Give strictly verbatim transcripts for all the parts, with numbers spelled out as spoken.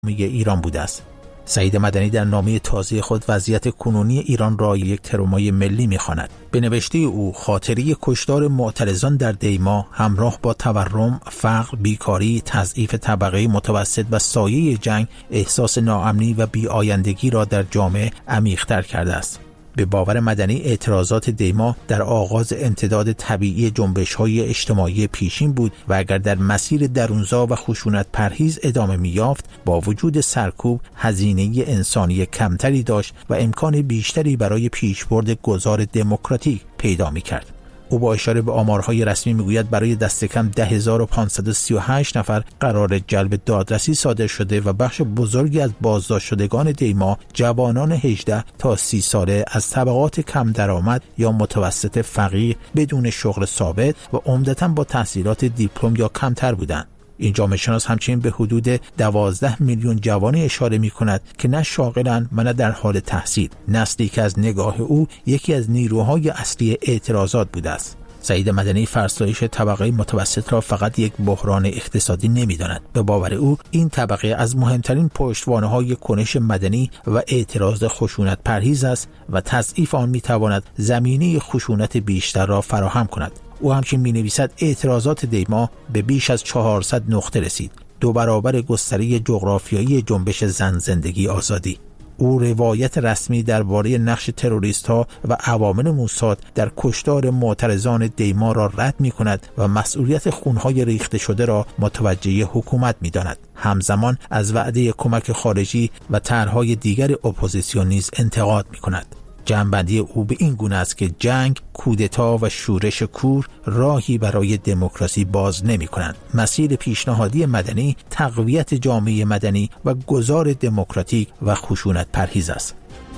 ایران بوده است. سعید مدنی در نامه تازه خود وضعیت کنونی ایران را یک ترومای ملی می‌خواند. به نوشته او خاطره کشتار معترضان در دیما همراه با تورم، فقر، بیکاری، تضعیف طبقه متوسط و سایه جنگ احساس ناامنی و بی‌آیندگی را در جامعه عمیق‌تر کرده است. به باور مدنی اعتراضات دیما در آغاز امتداد طبیعی جنبش‌های اجتماعی پیشین بود و اگر در مسیر درونزا و خشونت پرهیز ادامه می‌یافت با وجود سرکوب هزینه انسانی کمتری داشت و امکان بیشتری برای پیشبرد گذار دموکراتیک پیدا می‌کرد. او با اشاره به آمارهای رسمی میگوید برای دست کم ده هزار و پانصد و سی و هشت نفر قرار جلب دادرسی صادر شده و بخش بزرگی از بازداشت شدگان دیما جوانان هجده تا سی ساله از طبقات کم درآمد یا متوسط فقیر بدون شغل ثابت و عمدتاً با تحصیلات دیپلم یا کمتر بودند. این جامعه شناس همچنین به حدود دوازده میلیون جوانی اشاره می کند که نه شاغلند و نه در حال تحصیل، نسلی که از نگاه او یکی از نیروهای اصلی اعتراضات بوده است. سعید مدنی فرسایش طبقه متوسط را فقط یک بحران اقتصادی نمی داند. به باور او این طبقه از مهمترین پشتوانه‌های کنش مدنی و اعتراض خشونت پرهیز است و تضعیف آن می تواند زمینه خشونت بیشتر را فراهم کند. او همچنین می نویسد اعتراضات دیما به بیش از چهارصد نقطه رسید، دو برابر گستره جغرافیایی جنبش زن زندگی آزادی. او روایت رسمی درباره نقش تروریست‌ها و عوامل موساد در کشتار معترضان دیما را رد می کند و مسئولیت خونهای ریخته شده را متوجه حکومت می داند. همزمان از وعده کمک خارجی و طرح‌های دیگر اپوزیسیون نیز انتقاد می کند. جنبندی او به این گونه است که جنگ، کودتا و شورش کور راهی برای دموکراسی باز نمی کنند. مسیر پیشنهادی مدنی تقویت جامعه مدنی و گذار دموکراتیک و خشونت پرهیز است.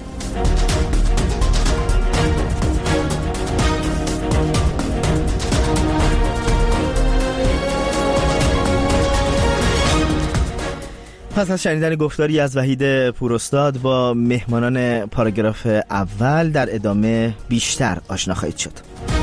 پس از شنیدن گفتاری از وحید پوراستاد با مهمانان پاراگراف اول در ادامه بیشتر آشنا خواهید شد.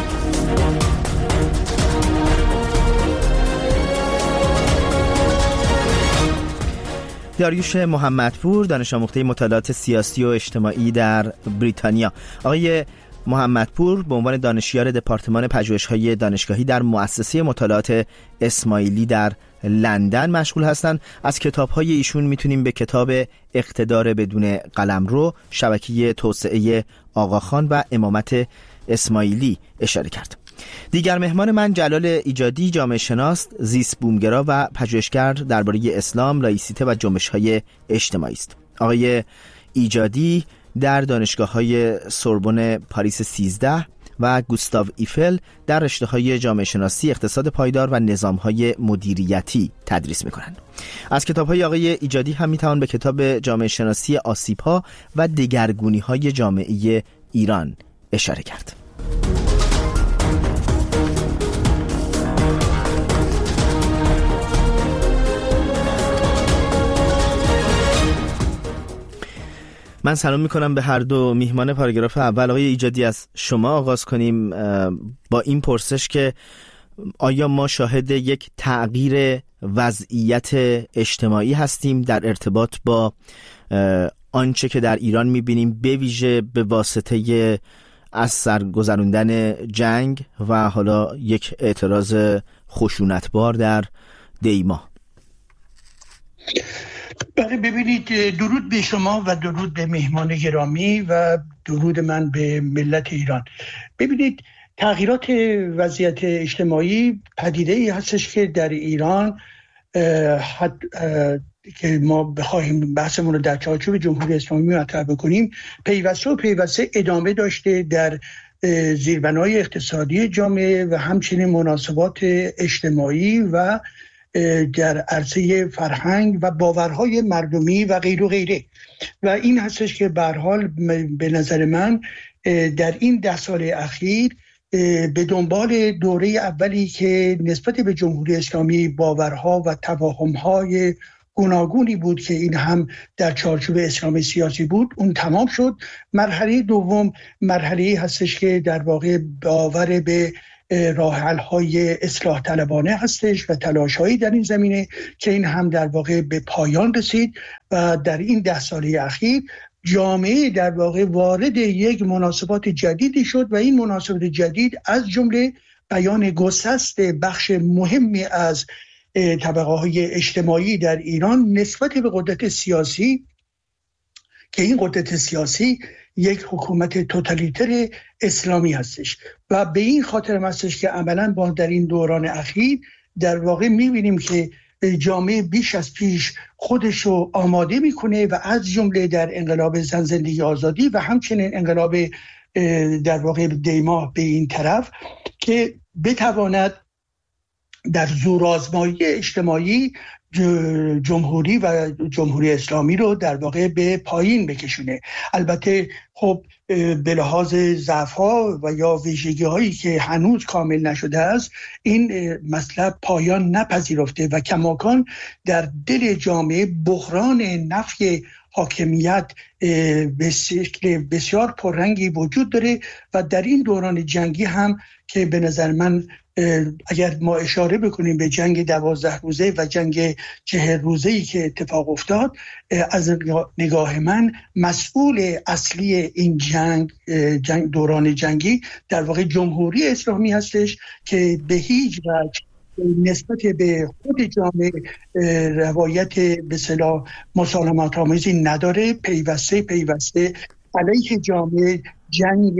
داریوش محمدپور، دانش آموخته مطالعات سیاسی و اجتماعی در بریتانیا. آقای محمدپور به عنوان دانشیار دپارتمان پژوهش‌های دانشگاهی در مؤسسه مطالعات اسماعیلی در لندن مشغول هستند. از کتاب‌های ایشون میتونیم به کتاب اقتدار بدون قلمرو، شبکه توسعه آقاخان و امامت اسماعیلی اشاره کرد. دیگر مهمان من جلال ایجادی، جامعه شناس، زیست بومگرا و پژوهشگر درباره اسلام، لایسیته و جنبش‌های اجتماعی است. آقای ایجادی در دانشگاه‌های سوربن پاریس سیزده و گوستاو ایفل در رشته‌های جامعه شناسی، اقتصاد پایدار و نظام‌های مدیریتی تدریس می‌کنند. از کتاب‌های آقای ایجادی هم می‌توان به کتاب جامعه شناسی آسیب‌ها و دگرگونی‌های جامعه ایران اشاره کرد. من سلام میکنم به هر دو میهمان پاراگراف اول. آقای ایجادی، از شما آغاز کنیم با این پرسش که آیا ما شاهد یک تغییر وضعیت اجتماعی هستیم در ارتباط با آنچه که در ایران میبینیم، به ویژه به واسطه از سرگذروندن جنگ و حالا یک اعتراض خشونتبار در دیما؟ بله، ببینید، درود به شما و درود به مهمان گرامی و درود من به ملت ایران. ببینید، تغییرات وضعیت اجتماعی پدیده‌ای هستش که در ایران حد که ما بخواهیم بحثمون رو در چارچوب جمهوری اسلامی مطرح بکنیم، پیوسته و پیوسته ادامه داشته در زیربنای اقتصادی جامعه و همچنین مناسبات اجتماعی و در عرصه فرهنگ و باورهای مردمی و غیر و غیره. و این هستش که به هر حال به نظر من در این ده سال اخیر به دنبال دوره اولی که نسبت به جمهوری اسلامی باورها و توهمهای گوناگونی بود که این هم در چارچوب اسلام سیاسی بود، اون تمام شد. مرحله دوم مرحله هستش که در واقع باور به راه حل‌های اصلاح طلبانه هستش و تلاش‌هایی در این زمینه که این هم در واقع به پایان رسید و در این ده ساله اخیر جامعه در واقع وارد یک مناسبات جدیدی شد و این مناسبات جدید از جمله بیان گسست بخش مهمی از طبقه‌های اجتماعی در ایران نسبت به قدرت سیاسی که این قدرت سیاسی یک حکومت توتالیتر اسلامی هستش و به این خاطر هستش که عملاً با در این دوران اخیر در واقع می‌بینیم که جامعه بیش از پیش خودش رو آماده میکنه و از جمله در انقلاب زن زندگی آزادی و همچنین انقلاب در واقع دیما به این طرف که بتواند در زورآزمایی اجتماعی جمهوری و جمهوری اسلامی رو در واقع به پایین بکشونه. البته خب به لحاظ ضعف‌ها و یا ویژگی‌هایی که هنوز کامل نشده است این مطلب پایان نپذیرفته و کماکان در دل جامعه بحران نفی حاکمیت به شکل بسیار پررنگی وجود داره و در این دوران جنگی هم که به نظر من اگر ما اشاره بکنیم به جنگ دوازده روزه و جنگ چهل روزه‌ای که اتفاق افتاد، از نگاه من مسئول اصلی این جنگ, جنگ دوران جنگی در واقع جمهوری اسلامی هستش که به هیچ وجه نسبت به خود جامعه روایت به اصطلاح مسالمت آمیزی نداره. پیوسته پیوسته علیه جامعه جنگ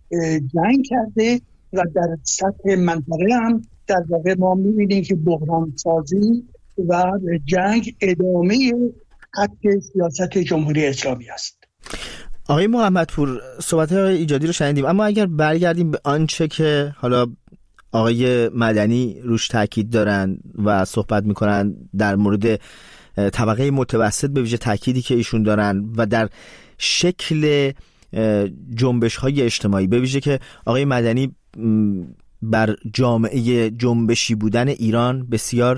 جنگ کرده و در سطح منطقه هم در واقع ما می‌بینیم که بحران سازی و جنگ ادامه خط سیاست جمهوری اسلامی است. آقای محمدپور صحبت‌های ایجادی رو شنیدیم، اما اگر برگردیم به آنچه که حالا آقای مدنی روش تاکید دارن و صحبت میکنن در مورد طبقه متوسط، به ویژه تاکیدی که ایشون دارن و در شکل جنبش‌های اجتماعی، به ویژه که آقای مدنی بر جامعه جنبشی بودن ایران بسیار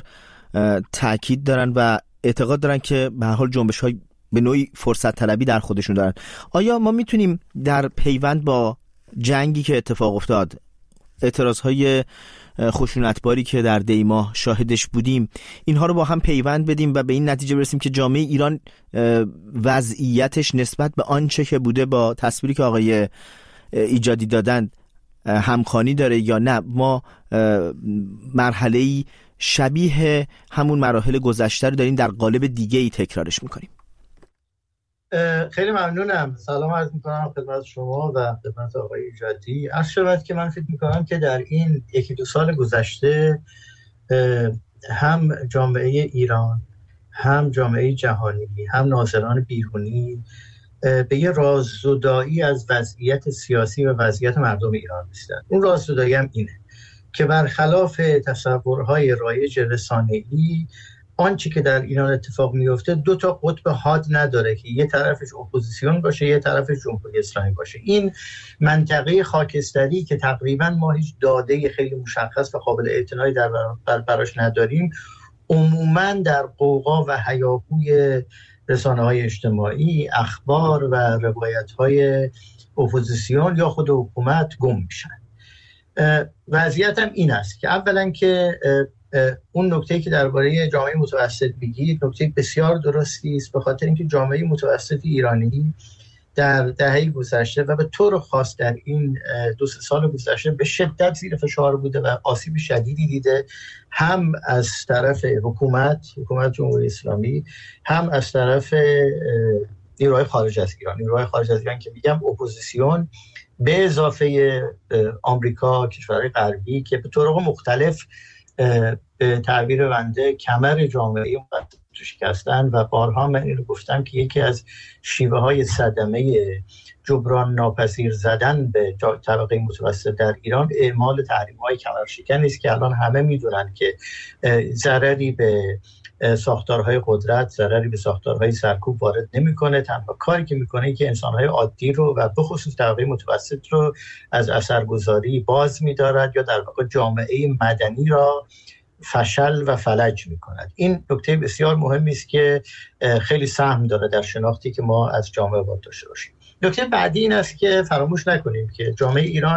تاکید دارن و اعتقاد دارن که به هر حال جنبش‌های به نوعی فرصت طلبی در خودشون دارن. آیا ما میتونیم در پیوند با جنگی که اتفاق افتاد، اعتراضهای خشونتباری که در دیما شاهدش بودیم، اینها رو با هم پیوند بدیم و به این نتیجه برسیم که جامعه ایران وضعیتش نسبت به آنچه که بوده با تصویری که آقای ایجادی دادن همخوانی داره یا نه ما مرحله‌ای شبیه همون مراحل گذشته رو داریم در قالب دیگه‌ای تکرارش میکنیم؟ خیلی ممنونم. سلام عرض میکنم خدمت شما و خدمت آقای ایجادی. عرض شود که من فکر میکنم که در این یکی دو سال گذشته هم جامعه ایران، هم جامعه جهانی، هم ناظران بیرونی به یه راززدایی از وضعیت سیاسی و وضعیت مردم ایران رسیدن. اون راززدایی هم اینه که برخلاف تصورهای رایج رسانه‌ای، آنچه که در ایران اتفاق میفته دو تا قطب حاد نداره که یه طرفش اپوزیسیون باشه یه طرفش جمهوری اسلامی باشه. این منطقه خاکستری که تقریبا ما هیچ داده خیلی مشخص و قابل اعتنایی در بر براش نداریم، عموما در قوقا و هیاهوی رسانه‌های اجتماعی، اخبار و روایت‌های اپوزیسیون یا خود حکومت گم میشن. وضعیت هم این است که اولا که اون نکته‌ای که درباره جامعه متوسط میگید نکته بسیار درستی است، به خاطر اینکه جامعه متوسط ایرانی در دهه گذشته و به طور خاص در این دو سه سال گذشته به شدت زیر فشار بوده و آسیب شدیدی دیده، هم از طرف حکومت حکومت جمهوری اسلامی، هم از طرف نیروهای خارج از ایران. نیروهای خارج از ایران که میگم اپوزیسیون به اضافه آمریکا، کشورهای غربی که به طرق مختلف به تعبیر بنده کمر جامعه رو شکستن و بارها من اینو گفتم که یکی از شیوه های صدمه جبران ناپذیر زدن به طبقه متوسط در ایران اعمال تحریم های کمرشکن است که الان همه میدونن که ضرری به ساختارهای قدرت، ضرری به ساختارهای سرکوب وارد نمیکنه. تنها کاری که میکنه که انسانهای عادی رو و به خصوص طبقه متوسط رو از اثرگذاری باز می‌دارد یا در واقع جامعه مدنی را فشل و فلج می‌کند. این نکته بسیار مهمی است که خیلی سهم داره در شناختی که ما از جامعه باید داشته باشیم. نکته بعدی این است که فراموش نکنیم که جامعه ایران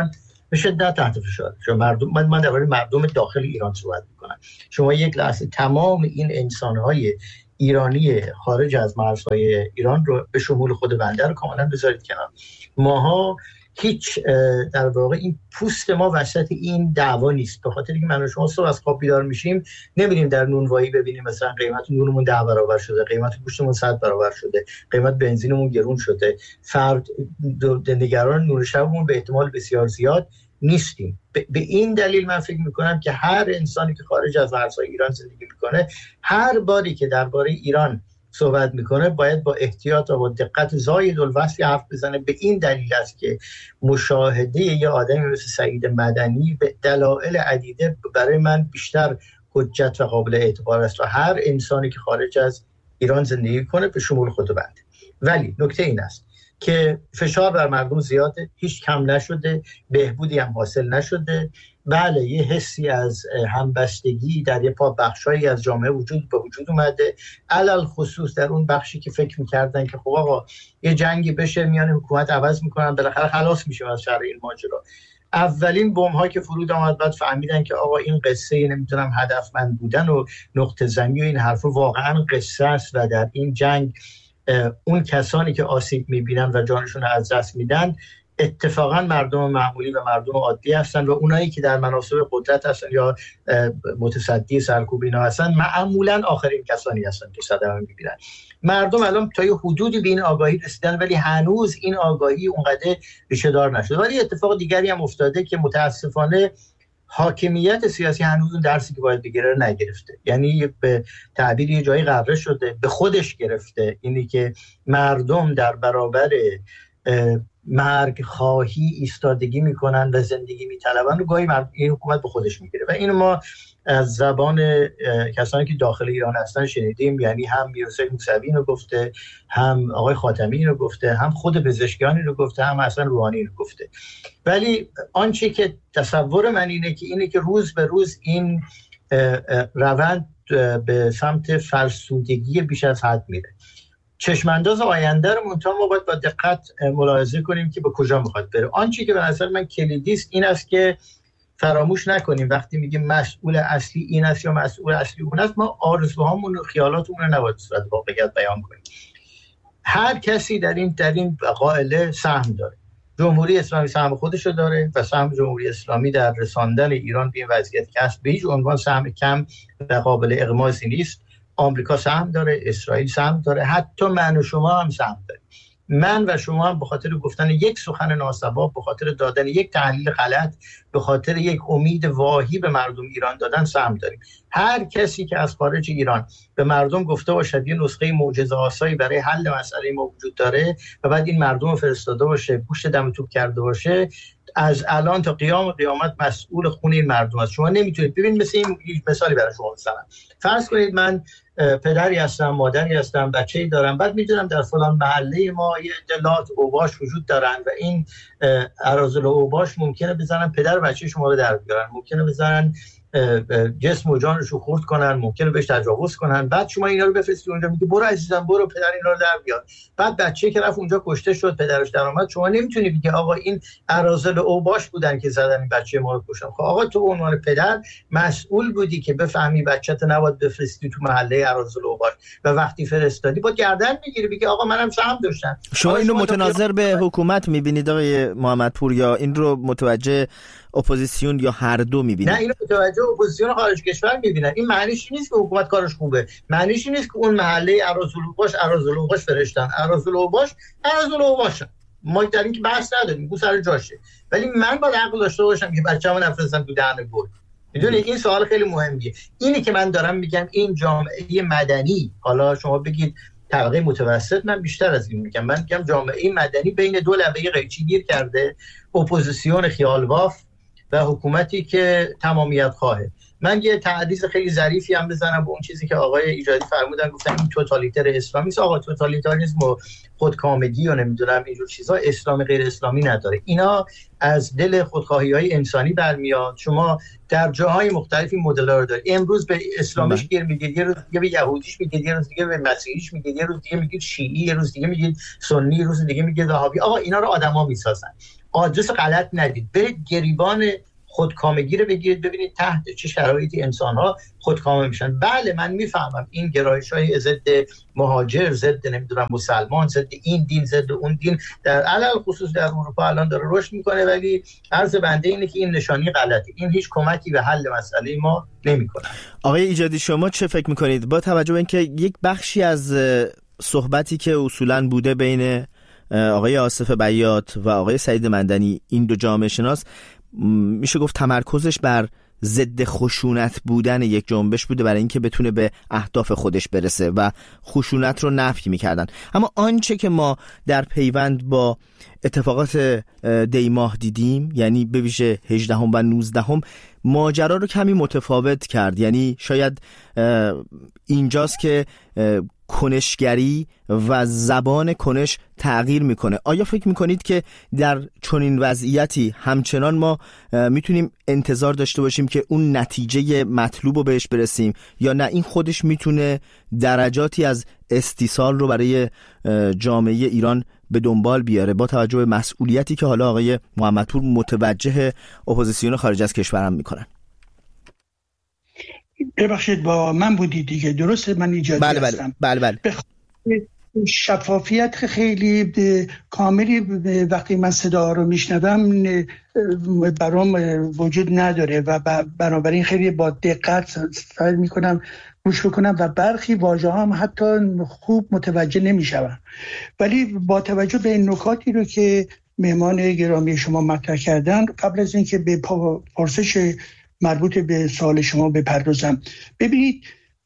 به شدت تحت فشار. شما مردم، من من درباره مردم داخل ایران صحبت میکنم. شما یک لحظه تمام این انسان‌های ایرانی خارج از مرزهای ایران رو به شمول خود بنده رو کاملا بذارید کنار. ماها هیچ در واقع این پوست ما وسط این دعوا نیست، به خاطر اینکه من و شما صبح از خواب بیدار میشیم نمیریم در نونوایی ببینیم مثلا قیمت نونمون ده برابر شده، قیمت گوشتمون صد برابر شده، قیمت بنزینمون گرون شده. فرد نگران نون شبمون به احتمال بسیار زیاد نیستیم. به این دلیل من فکر میکنم که هر انسانی که خارج از مرزهای ایران زندگی میکنه، هر باری که درباره ایران صحبت میکنه باید با احتیاط و با دقت زاید الوصفی حرف بزنه. به این دلیل است که مشاهده یه آدمی مثل سعید مدنی به دلایل عدیده برای من بیشتر حجت و قابل اعتبار است و هر انسانی که خارج از ایران زندگی کنه به شمول خود بنده. ولی نکته این است که فشار بر مردم زیاده، هیچ کم نشده، بهبودی هم حاصل نشده. بله، یه حسی از همبستگی در یه پا بخشایی از جامعه وجود به وجود اومده، علل خصوص در اون بخشی که فکر می‌کردن که خب آقا یه جنگی بشه میان حکومت عوض می‌کنن بالاخره خلاص میشه از شر این ماجرا. اولین بمب‌ها که فرود آمد بعد فهمیدن که آقا این قصه نمیدونم هدفمند بودن و نقطه زنی و این حرفا واقعا قصه است و در این جنگ اون کسانی که آسیب می‌بینن و جانشون رو از دست میدن اتفاقا مردم معمولی و مردم عادی هستن و اونایی که در مناصب قدرت هستن یا متصدی سرکوب اینا هستن معمولا آخرین کسانی هستن که صدمه می‌بینن. مردم الان تا یه حدودی به این آگاهی رسیدن ولی هنوز این آگاهی اونقدر ریشه دار نشده. ولی اتفاق دیگری هم افتاده که متاسفانه حاکمیت سیاسی هنوز اون درسی که باید بگیره نگرفته. یعنی به تعبیر یه جایی غره شده، به خودش گرفته اینی که مردم در برابر مرگ خواهی ایستادگی میکنن و زندگی میطلبن و گاهی این حکومت به خودش میگیره و اینو ما از زبان کسانی که داخل ایران هستن شنیدیم. یعنی هم میرحسین موسوی رو گفته، هم آقای خاتمی رو گفته، هم خود پزشکیانی رو گفته، هم حسن روحانی رو گفته. ولی آنچه که تصور من اینه که اینه که روز به روز این روند به سمت فرسودگی بیش از حد میره. چشمانداز آینده رو منتها ما باید با دقت ملاحظه کنیم که به کجا میخواد بره. آنچه که به نظر من کلیدی است این است که فراموش نکنیم وقتی میگیم مسئول اصلی این است یا مسئول اصلی اون است، ما آرزوهامون و خیالاتمون رو نباید صورت واقعیت بیان کنیم. هر کسی در این در این قائله سهم داره. جمهوری اسلامی سهم خودش رو داره و سهم جمهوری اسلامی در رساندن ایران به این وضعیت که هست به هیچ عنوان سهم کم و قابل اغماسی نیست. آمریکا سهم داره، اسرائیل سهم داره، حتی من و شما هم سهم داریم. من و شما هم به خاطر گفتن یک سخن ناسواب، به خاطر دادن یک تحلیل غلط، به خاطر یک امید واهی به مردم ایران دادن سهم داریم. هر کسی که از خارج ایران به مردم گفته باشد یه نسخه معجزه آسایی برای حل مسئله ما وجود داره و بعد این مردم رو فرستاده باشه، پشت دم توپ کرده باشه، از الان تا قیام قیامت مسئول خون این مردم است. شما نمیتونید ببینید. مثل این مثالی برای شما بزنم. فرض کنید من پدری هستم، مادری هستم، بچه‌ای دارم، بعد میدونم در فلان محله ما یه اطلاعات اوباش وجود دارن و این اراذل اوباش ممکنه بزنن پدر بچه شما رو در بیارن، ممکنه بزنن جسم و جانش رو خورد کنن، ممکنه بهش تجاوز کنن. بعد شما اینا رو بفرستی اونجا، میگی برو عزیزم برو پدر اینا رو در بیار. بعد بچه‌ای که رفت اونجا کشته شد، پدرش در اومد، شما نمیتونی بگی آقا این اراذل اوباش بودن که زدن این بچه ما رو کشتن. خب آقا تو به عنوان پدر مسئول بودی که بفهمی بچه‌ت نباید بفرستی تو محله اراذل اوباش و وقتی فرستادی با گردن میگیری بگی آقا منم سهم داشتم. شما اینو متناظر به حکومت میبینید آقای محمدپور یا این رو متوجه اپوزیسیون یا هر دو میبینید؟ نه، اینو متوجه اپوزیسیون خارج کشور میبینن. این معنیش نیست که حکومت کارش خوبه، معنیش نیست که اون محله اراذل اوباش اراذل اوباش فرستن. اراذل اوباش اراذل اوباش ما در این که بحث نداریم، گو سر جاشه. ولی من با عقل داشته باشم که بچه‌مو نفرستم تو دهن گل. میدونید این سوال خیلی مهمیه. اینی که من دارم میگم این جامعه مدنی، حالا شما بگید طبقه متوسط، من بیشتر از این میگم. من میگم جامعه مدنی بین دو لبه قیچی گیر کرده، اپوزیسیون خیالباف و حکومتی که تمامیت خواهه. من یه تعریض خیلی ظریفی هم بزنم به اون چیزی که آقای ایجادی فرمودن، گفتن این توتالیتر اسلامی است. آقا توتالیتاریسم و خودکامگی و نمیدونم اینجور چیزا اسلام غیر اسلامی نداره. اینا از دل خودخواهی‌های انسانی برمیاد. شما در جاهای مختلفی مدل‌ها رو دارید. امروز به اسلامش گیر میگید، یه روز دیگه به یهودیش میگید، یه روز دیگه به مسیحیش میگید، یه روز دیگه میگید شیعی، یه روز دیگه میگید سنی، یه روز دیگه میگید وهابی. آقا اینا رو آدما میسازن. آدرس غلط ندید، برید گریبان خودکامگی رو بگیرید ببینید تحت چه شرایطی انسان‌ها خودکامه میشن. بله من میفهمم این گرایش‌های ضد مهاجر، ضد نمیدونم مسلمان، ضد این دین، ضد اون دین در علل خصوص در اروپا الان داره رشد میکنه، ولی عرض بنده اینه که این نشانی غلطه، این هیچ کمکی به حل مسئله ما نمیکنه. آقای ایجادی شما چه فکر میکنید با توجه به اینکه یک بخشی از صحبتی که اصولاً بوده بین آقای آصف بیات و آقای سعید مدنی، این دو جامعه شناس، میشه گفت تمرکزش بر ضد خشونت بودن یک جنبش بوده برای اینکه بتونه به اهداف خودش برسه و خشونت رو نفی میکردن. اما آنچه که ما در پیوند با اتفاقات دی ماه دیدیم، یعنی به ویژه هجدهم و نوزدهم، ماجرا رو کمی متفاوت کرد. یعنی شاید اینجاست که کنشگری و زبان کنش تغییر میکنه. آیا فکر میکنید که در چنین وضعیتی همچنان ما میتونیم انتظار داشته باشیم که اون نتیجه مطلوب رو بهش برسیم، یا نه این خودش میتونه درجاتی از استیصال رو برای جامعه ایران به دنبال بیاره با توجه به مسئولیتی که حالا آقای محمدپور متوجه اپوزیسیون خارج از کشورم میکنن؟ ببخشید با من بودید دیگه، درسته؟ من ایجادی بله هستم. بله بله بله. شفافیت خیلی کاملی وقتی من صدا رو میشنوم برام وجود نداره و بنابراین خیلی با دقت سعی میکنم گوش بکنم و برخی واژه هم حتی خوب متوجه نمیشوم. ولی با توجه به این نکاتی رو که مهمان گرامی شما مطرح کردن، قبل از اینکه به پرسش مربوط به سوال شما بپردازم، ببینید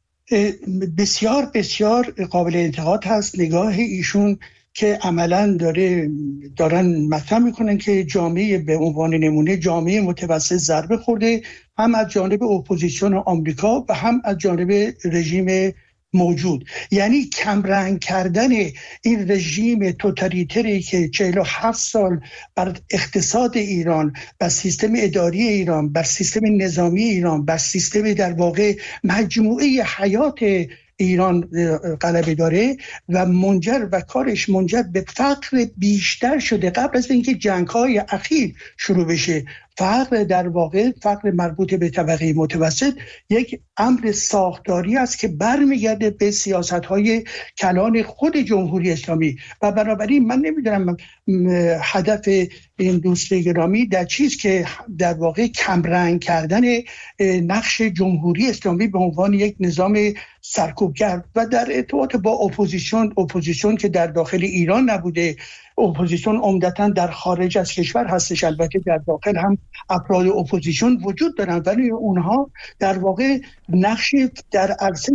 بسیار بسیار قابل انتقاد هست نگاه ایشون که عملاً داره دارن مطرح میکنن که جامعه به عنوان نمونه جامعه متوسط ضربه خورده، هم از جانب اپوزیسیون آمریکا و هم از جانب رژیم موجود. یعنی کمرنگ کردن این رژیم توتالیتری که چهل و هفت سال بر اقتصاد ایران، بر سیستم اداری ایران، بر سیستم نظامی ایران، بر سیستم در واقع مجموعه حیات ایران غلبه داره و منجر و کارش منجر به فقر بیشتر شده. قبل از اینکه جنگ‌های اخیر شروع بشه، فقر در واقع فقر مربوط به طبقه متوسط یک امر ساختاری است که برمیگرده به سیاست‌های کلان خود جمهوری اسلامی و بنابراین من نمیدونم هدف این دوست گرامی در چیز که در واقع کمرنگ کردن نقش جمهوری اسلامی به عنوان یک نظام سرکوبگر و در ارتباط با اپوزیسیون اپوزیسیون که در داخل ایران نبوده، اپوزیسیون عمدتاً در خارج از کشور هستش. البته در داخل هم افراد اپوزیسیون وجود دارن ولی اونها در واقع نقشی در عرصه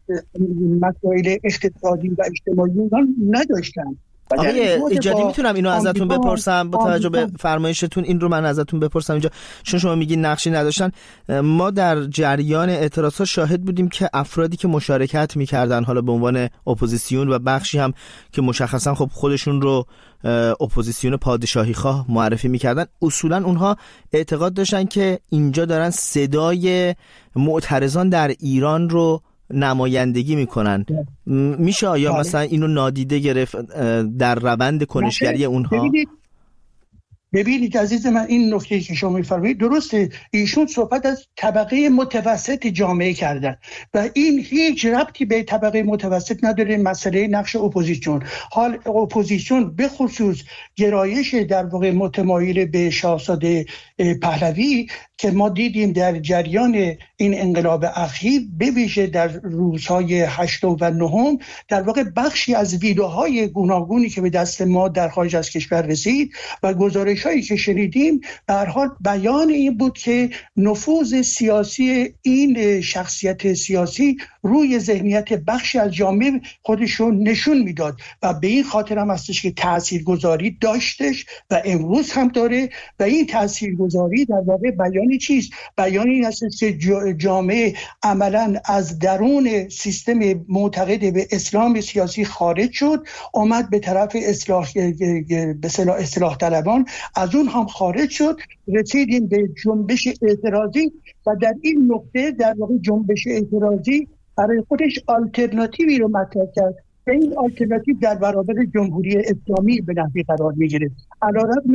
مسائل اقتصادی و اجتماعی نداشتن. آقای ایجادی میتونم اینو ازتون بپرسم با توجه به فرمایشتون؟ این رو من ازتون بپرسم اینجا، چون شما میگین نقشی نداشتن. ما در جریان اعتراضات شاهد بودیم که افرادی که مشارکت میکردن حالا به عنوان اپوزیسیون و بخشی هم که مشخصا خب خودشون رو اپوزیسیون پادشاهی خواه معرفی میکردن، اصولا اونها اعتقاد داشتن که اینجا دارن صدای معترضان در ایران رو نمایندگی میکنن. میشه آیا بله. مثلا اینو نادیده گرفت در روند کنشگری اونها؟ ببینید ببینید عزیز من، این نکته که شما میفرمایید درسته. ایشون صحبت از طبقه متوسط جامعه کردن و این هیچ ربطی به طبقه متوسط نداره. مسئله نقش اپوزیسیون، حال اپوزیسیون به خصوص گرایش در واقع متمایل به شاهزاده پهلوی که ما دیدیم در جریان این انقلاب اخیر، به ویژه در روزهای هشتم و نهم، در واقع بخشی از ویدیوهای گوناگونی که به دست ما در خارج از کشور رسید و گزارش‌هایی که شنیدیم، به هر حال بیان این بود که نفوذ سیاسی این شخصیت سیاسی روی ذهنیت بخشی از جامعه خودشون نشون میداد و به این خاطر هم هستش که تاثیرگذاری داشتش و امروز هم داره. و این تاثیرگذاری در واقع بیانی چیست؟ بیانی این هستش که جامعه عملاً از درون سیستم معتقد به اسلام سیاسی خارج شد، اومد به طرف اصلاح به اصطلاح اصلاح طلبان، از اون هم خارج شد، رسیدیم به جنبش اعتراضی و در این نقطه در واقع جنبش اعتراضی برای خودش آلترناتیوی رو مطرح کرد و این آلترناتیو در برابر جمهوری اسلامی به نحوی قرار می‌گیره. علیرغم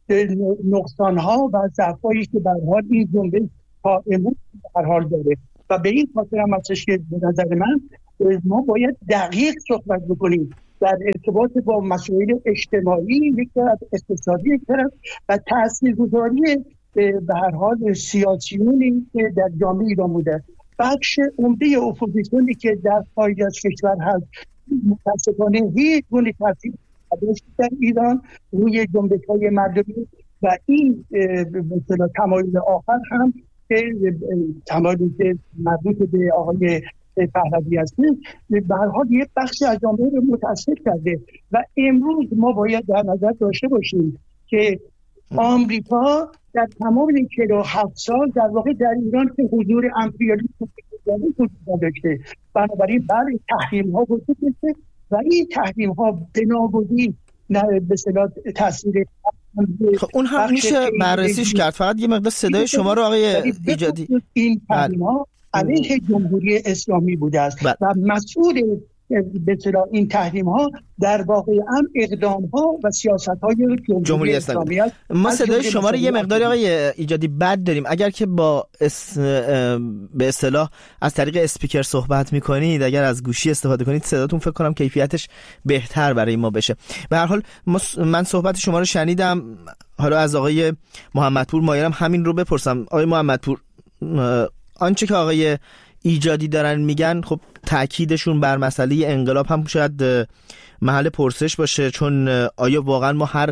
نقصان‌ها و ضعف‌هایی که به هر حال این جنبش تا امروز به هر حال داره و به این خاطر هم هستش که به نظر من ما باید دقیق صحبت بکنیم در ارتباط با مسائل اجتماعی یک طرف، اقتصادی یک طرف و تاثیرگذاری به هر حال سیاسیونی که در جامعه ایران بوده. بخش عمده اپوزیسیونی که در خارج از کشور هست متاسفانه هیچ گونه تاثیر در ایران روی جنبش‌های مردمی و این مثلا تمایل آخر هم که تمایلی که مربوط به آقای پهلوی هست به هر حال یک بخش از جامعه رو متاثر کرده و امروز ما باید در نظر داشته باشیم که آمریکا در تمام این چهل و هفت سال در واقع در ایران که حضور امپریالیسم وجود نداشته، بنابراین برای تحریم ها وجود داشته و این تحریم ها بنابودی به اصطلاح تاثیر خب اون هم میشه بررسیش کرد. فقط یه مقدار صدای شما رو آقای ایجادی این تحریم ها علیه جمهوری اسلامی بوده است و مسئول به اصطلاح این تحریم ها در واقع هم اقدام ها و سیاست های جمهوری, جمهوری اسلامی است. ما صدای شما رو یه مقداری آقای ایجادی بد داریم. اگر که با اس... به اصطلاح از طریق اسپیکر صحبت میکنید، اگر از گوشی استفاده کنید، صداتون فکر کنم کیفیتش بهتر برای ما بشه. به هر حال من صحبت شما رو شنیدم. حالا از آقای محمدپور مایلم همین رو بپرسم. آقای محمدپور، آنچه که آقای ایجادی دارن میگن خب تأکیدشون بر مسئله انقلاب هم شاید محل پرسش باشه، چون آیا واقعا ما هر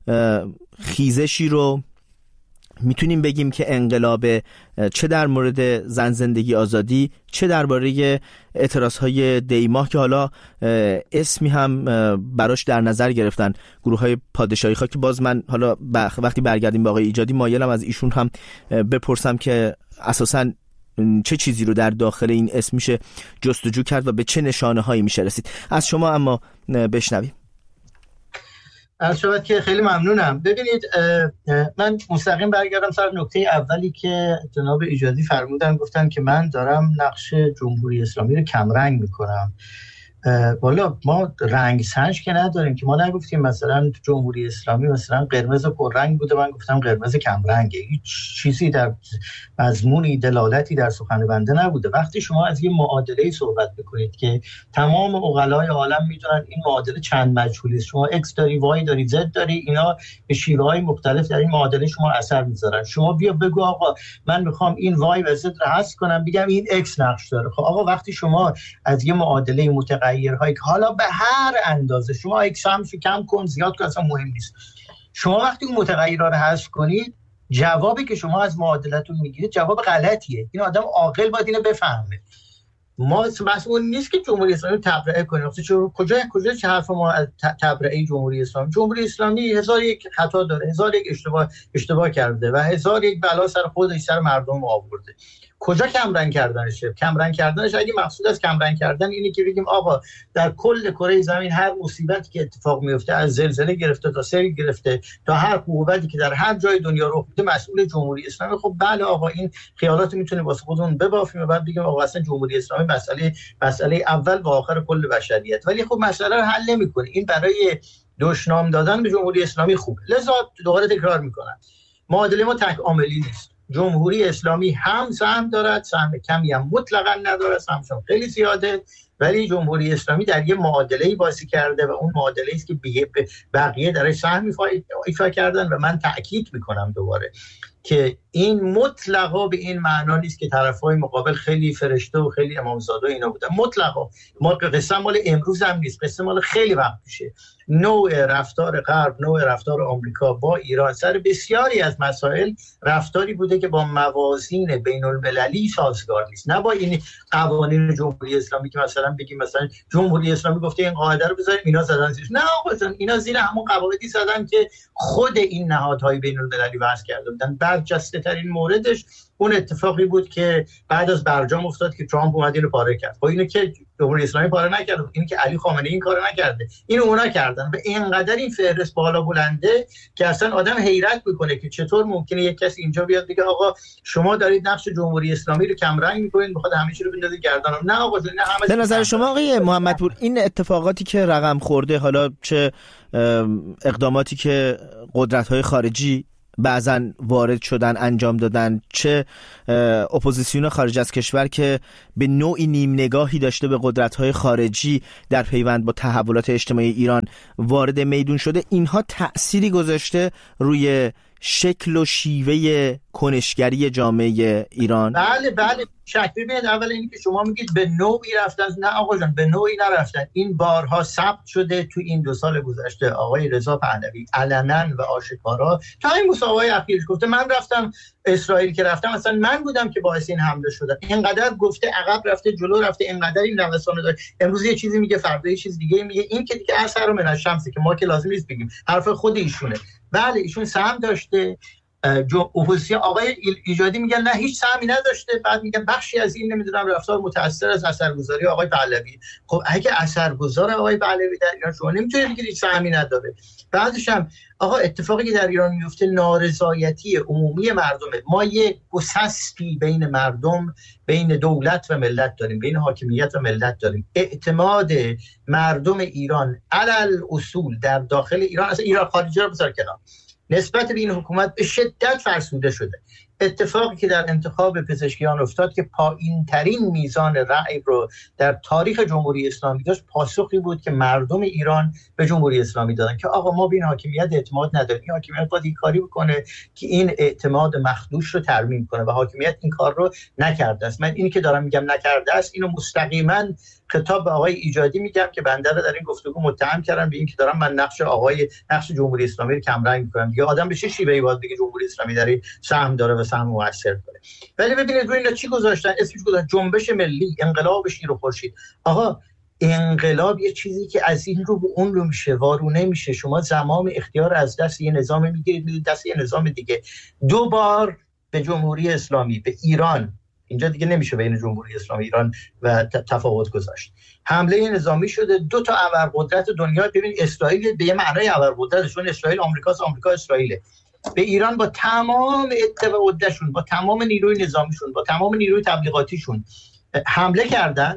خیزشی رو میتونیم بگیم که انقلاب، چه در مورد زن زندگی آزادی، چه درباره اعتراضهای دیماه که حالا اسمی هم براش در نظر گرفتن گروه‌های پادشاهی خواهی، که باز من حالا وقتی برگردیم به آقای ایجادی مایلم از ایشون هم بپرسم که اساساً چه چیزی رو در داخل این اسم میشه جستجو کرد و به چه نشانه هایی میشه رسید. از شما اما بشنویم. از شما که خیلی ممنونم. ببینید من مستقیم برگردم سر نکته اولی که جناب ایجادی فرمودن، گفتن که من دارم نقش جمهوری اسلامی رو کمرنگ میکنم. والا ما رنگ سنج که نداریم که، ما نگفتیم مثلا جمهوری اسلامی مثلا قرمز پررنگ بوده من گفتم قرمز کمرنگه. هیچ چیزی در مضمونی دلالتی در سخن بنده نبوده. وقتی شما از یه معادله صحبت بکنید که تمام عقلای عالم میدونن این معادله چند مجهولی است، شما x داری y داری z داری، اینا به شیوه‌های مختلف در این معادله شما اثر میذارن. شما بیا بگو آقا من میخوام این y و z رو حذف کنم، بگم این x نقش داره. خب آقا وقتی شما از یه معادله متغیر هایی که حالا به هر اندازه شما یک سمشو کم کن زیاد کن اصلا مهم نیست، شما وقتی اون متغیرها رو حذف کنید جوابی که شما از معادلتون میگیرید جواب غلطیه. این آدم عاقل باید اینو بفهمه. ما مسئول نیست که جمهوری اسلامی تبرئه کنیم. کجا کجا چه حرف ما از تبرئه جمهوری اسلامی؟ جمهوری اسلامی هزار یک خطا داره، هزار یک اشتباه اشتباه کرده و هزار یک بلا سر خودش سر مردم آورده. کجا کمرنگ کردنشه؟ کمرنگ کردنش اگه مقصود از کمرنگ کردن اینه که بگیم آقا در کل کره زمین هر مصیبتی که اتفاق میفته، از زلزله گرفته تا سیل گرفته تا هر قوتی که در هر جای دنیا رخ بده مسئول جمهوری اسلامی. خب بله آقا این خیالات میتونه واسه خودمون ببافیم و بعد بگیم آقا اصلا جمهوری اسلامی مسئله مسئله اول و آخر کل بشریت، ولی خب مسئله رو حل نمیکنه. این برای دشنام دادن به جمهوری اسلامی خوبه. لذا دوباره تکرار میکنم معادله ما تک عاملی نیست. جمهوری اسلامی هم سهم دارد، سهم کمی هم مطلقاً ندارد، سهمشون خیلی زیاده، ولی جمهوری اسلامی در یه معادله‌ای بازی کرده و اون معادله‌ای است که بقیه درش سهم ایفا کردن و من تأکید میکنم دوباره که این مطلقا به این معنا نیست که طرفای مقابل خیلی فرشته و خیلی امامزاده اینا بودن. مطلقا ما قصه مال امروز هم نیست، قصه مال خیلی وقت پیشه. نوع رفتار غرب، نوع رفتار آمریکا با ایران سر بسیاری از مسائل رفتاری بوده که با موازین بین المللی سازگار نیست، نه با این قوانین جمهوری اسلامی که مثلا بگیم مثلا جمهوری اسلامی گفته این قاعده رو بذاریم اینا زدن زیرش. نه آقا اینا زیر همون قواعدی زدن که خود این نهادهای بین المللی وضع کرده بودن. برجسته ترین موردش اون اتفاقی بود که بعد از برجام افتاد که ترامپ اومد اینو پاره کرد. خب اینو که جمهوری اسلامی پاره نکرده، اینو که علی خامنه‌ای این کارو نکرده، اینو اونا کردن. به اینقدر این فهرست بالا بلنده که اصلا آدم حیرت میکنه که چطور ممکنه یک کسی اینجا بیاد بگه آقا شما دارید نقش جمهوری اسلامی رو کم رنگ میکنید، میخواد همه چی رو بندازید گردن. نه آقا، نه همه. به نظر شما آقای محمدپور این اتفاقاتی که رقم خورده، حالا چه اقداماتی که قدرت‌های خارجی بعضا وارد شدن انجام دادن، چه اپوزیسیون خارج از کشور که به نوعی نیم نگاهی داشته به قدرت‌های خارجی در پیوند با تحولات اجتماعی ایران وارد میدون شده، اینها تأثیری گذاشته روی شکل و شیوه کنشگری جامعه ایران؟ بله بله شک. ببینید، اول اینکه شما میگید به نوعی رفتن، نه آقا جان، به نوعی نرفتن. این بارها ثبت شده تو این دو سال گذشته. آقای رضا پهلوی علنا و آشکارا تا این مصاحبه اخیرش گفته من رفتم اسرائیل، که رفتم اصلا من بودم که باعث این حمله شدن. اینقدر گفته عقب رفته جلو رفته، اینقدر این نوسان داره. امروز یه چیزی میگه، فردا یه چیز دیگه میگه. این که دیگه اثر من الشمس که ما که لازم نیست بگیم، حرف خود ایشونه. بله ایشون سهم داشته. اپوزیسیون آقای ایجادی میگن نه هیچ سهمی نداشته، بعد میگن بخشی از این نمیدونم رفتار متأثر از اثرگذاری آقای پهلوی. خب اگه اثرگذار آقای پهلوی در ایران شما نمیتونید بگید هیچ سهمی نداره. بعدش هم آقا اتفاقی که در ایران میفته نارضایتی عمومی مردمه. ما یه گسستی بین مردم، بین دولت و ملت داریم، بین حاکمیت و ملت داریم. اعتماد مردم ایران علل اصول در داخل ایران، اصلا ایران خارجی رو بذار کنار، نسبت به این حکومت به شدت فرسوده شده. اتفاقی که در انتخاب پزشکیان افتاد که پایین ترین میزان رأی رو در تاریخ جمهوری اسلامی داشت، پاسخی بود که مردم ایران به جمهوری اسلامی دادن که آقا ما به این حاکمیت اعتماد نداریم، این حاکمیت باید این کاری بکنه که این اعتماد مخدوش رو ترمیم کنه و حاکمیت این کار رو نکرده است. من اینی که دارم میگم نکرده است، اینو مستقیما خطاب به آقای ایجادی میگم که بنده رو در این گفتگو متهم کردن به این که دارم من نقش آقای نقش جمهوری اسلامی رو کم رنگ میکنم. یا آدم به چه شیوهی باید بگه جمهوری اسلامی در این سهم داره و سهم موثر داره؟ ولی ببینید روی اینا چی گذاشتن، اسمش گذاشتن جنبش ملی، انقلاب شیر و خورشید. آقا انقلاب یه چیزی که از این رو به اون رو میشه، وارونه میشه. شما زمام اختیار از دست یه نظام میگیرید دست یه نظام دیگه. دو بار به جمهوری اسلامی، به ایران، اینجا دیگه نمیشه بین جمهوری اسلامی ایران و تفاوت گذاشت، حمله نظامی شده. دو تا ابرقدرت دنیا، ببین اسرائیل به یه معنای ابرقدرتشون، اسرائیل آمریکاست، آمریکا اسرائیله، به ایران با تمام عده و عده‌شون، با تمام نیروی نظامیشون، با تمام نیروی تبلیغاتیشون حمله کردن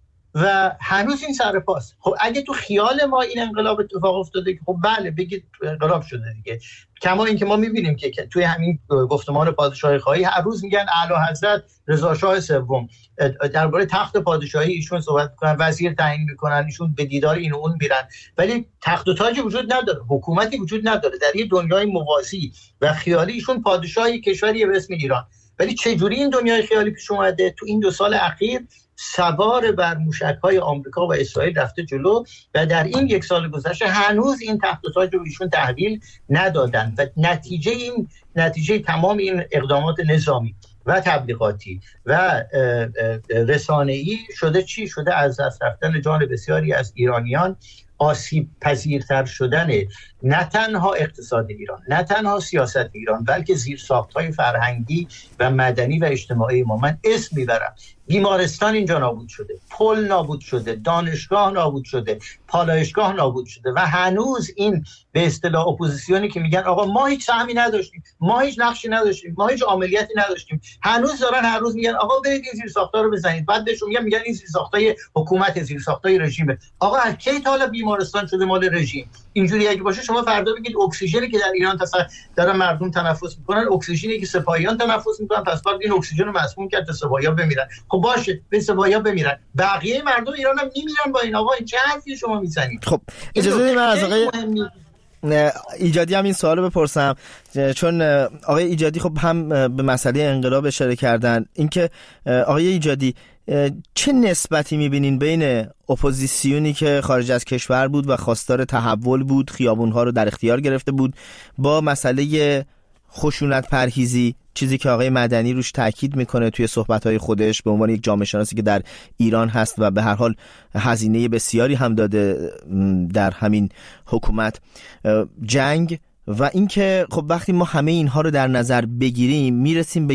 و هنوز این سر پاست. خب اگه تو خیال ما این انقلاب اتفاق افتاده که خب بله بگید انقلاب شده دیگه. کما اینکه ما می‌بینیم که توی همین گفتمان پادشاهی خواهی هر روز میگن اعلی حضرت رضا شاه سوم درباره تخت پادشاهی ایشون صحبت میکنن، وزیر تعیین میکنن، ایشون به دیدار این و اون میرن، ولی تخت و تاجی وجود نداره، حکومتی وجود نداره. در یه دنیای موازی و خیالی ایشون پادشاهی کشوری به اسم ایران. ولی چه جوری این دنیای خیالی پیش اومده؟ تو این دو سال اخیر سوار بر موشک‌های آمریکا و اسرائیل رفته جلو و در این یک سال گذشته هنوز این تخت و تاج رو ایشون تحویل ندادن و نتیجه این نتیجه تمام این اقدامات نظامی و تبلیغاتی و رسانه‌ای شده چی؟ شده از دست رفتن جان بسیاری از ایرانیان، آسیب پذیرتر شدن نه تنها اقتصاد ایران، نه تنها سیاست ایران، بلکه زیرساخت‌های فرهنگی و مدنی و اجتماعی ما. من اسم میبرم، بیمارستان اینجا نابود شده، پل نابود شده، دانشگاه نابود شده، پالایشگاه نابود شده و هنوز این به اصطلاح اپوزیسیونی که میگن آقا ما هیچ سهمی نداشتیم، ما هیچ نقشی نداشتیم، ما هیچ عملیاتی نداشتیم، هنوز دارن هر روز میگن آقا برید این زیرساخت‌ها رو بزنید. بعد بهشون میگن میگن این زیرساخت‌های حکومت، زیرساخت‌های رژیمه. آقا از کی تا حالا بیمارستان شده مال رژیم؟ اینجوری اگه باشه شما فردا بگید اکسیژنی که در ایران دارن مردم تنفس میکنن اکسیژنی که سپاهیان تنفس میکنن، پس بعد این اکسیژن رو مسموم کرد تا سپاهی‌ها بمیرن. خب باشه به سپاهی‌ها بمیرن، بقیه مردم ایران هم میمیرن با این. آقا این چه حرفی شما میزنید؟ خب اجازه بدید من از آقای ایجادی هم این سوالو بپرسم، چون آقای ایجادی خب هم به مسئله انقلاب اشاره کردن. اینکه آقای ایجادی چه نسبتی میبینین بین اپوزیسیونی که خارج از کشور بود و خواستار تحول بود، خیابونها رو در اختیار گرفته بود، با مسئله خشونت پرهیزی، چیزی که آقای مدنی روش تاکید میکنه توی صحبت‌های خودش به عنوان یک جامعه شناسی که در ایران هست و به هر حال هزینه بسیاری هم داده در همین حکومت، جنگ، و اینکه خب وقتی ما همه اینها رو در نظر بگیریم میرسیم به یک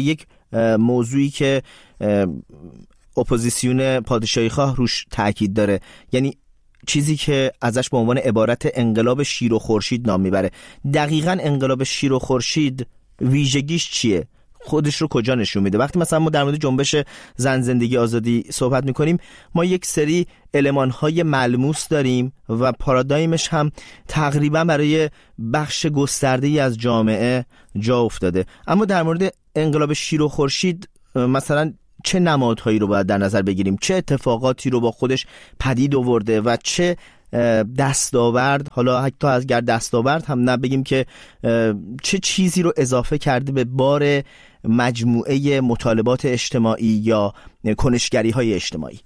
موضوعی که اپوزیسیون پادشاهی خواه روش تاکید داره، یعنی چیزی که ازش به عنوان عبارت انقلاب شیر و خورشید نام میبره. دقیقاً انقلاب شیر و خورشید ویژگیش چیه؟ خودش رو کجا نشون میده؟ وقتی مثلا ما در مورد جنبش زن زندگی آزادی صحبت میکنیم، ما یک سری المان‌های ملموس داریم و پارادایمش هم تقریبا برای بخش گسترده‌ای از جامعه جا افتاده. اما در مورد انقلاب شیر و خورشید مثلا چه نمادهایی رو باید در نظر بگیریم؟ چه اتفاقاتی رو با خودش پدید آورده و چه دستاورد، حالا حتی اگر دستاورد هم نبگیم که چه چیزی رو اضافه کرده به بار مجموعه مطالبات اجتماعی یا کنشگری های اجتماعی؟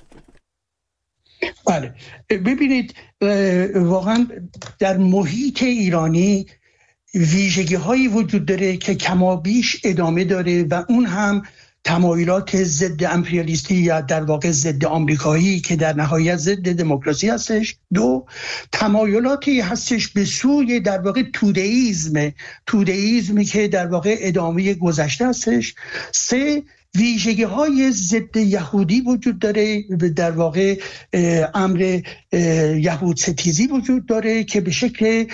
بله، ببینید واقعا در محیط ایرانی ویژگی هایی وجود داره که کمابیش ادامه داره و اون هم تمایلات ضد امپریالیستی یا در واقع ضد آمریکایی که در نهایت ضد دموکراسی هستش. دو، تمایلاتی هستش به سوی در واقع تودئیسم تودئیسمی که در واقع ادامه گذشته هستش. سه، ویژگی های ضد یهودی وجود داره، در واقع امر یهود ستیزی وجود داره که به شکل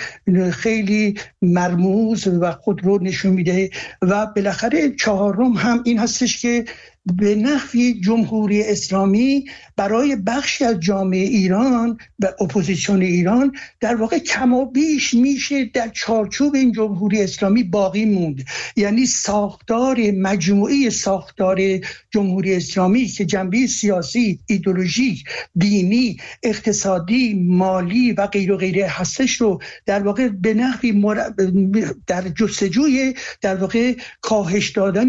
خیلی مرموز و خود رو نشون میده. و بالاخره چهارم هم این هستش که به نحوی جمهوری اسلامی برای بخشی از جامعه ایران و اپوزیسیون ایران در واقع کم و بیش میشه در چارچوب این جمهوری اسلامی باقی موند. یعنی ساختار مجموعه ساختار جمهوری اسلامی که جنبه سیاسی، ایدئولوژیک، دینی، اقتصادی، مالی و غیر و غیره هستش رو در واقع به نحوی مر... در جستجوی در واقع کاهش دادن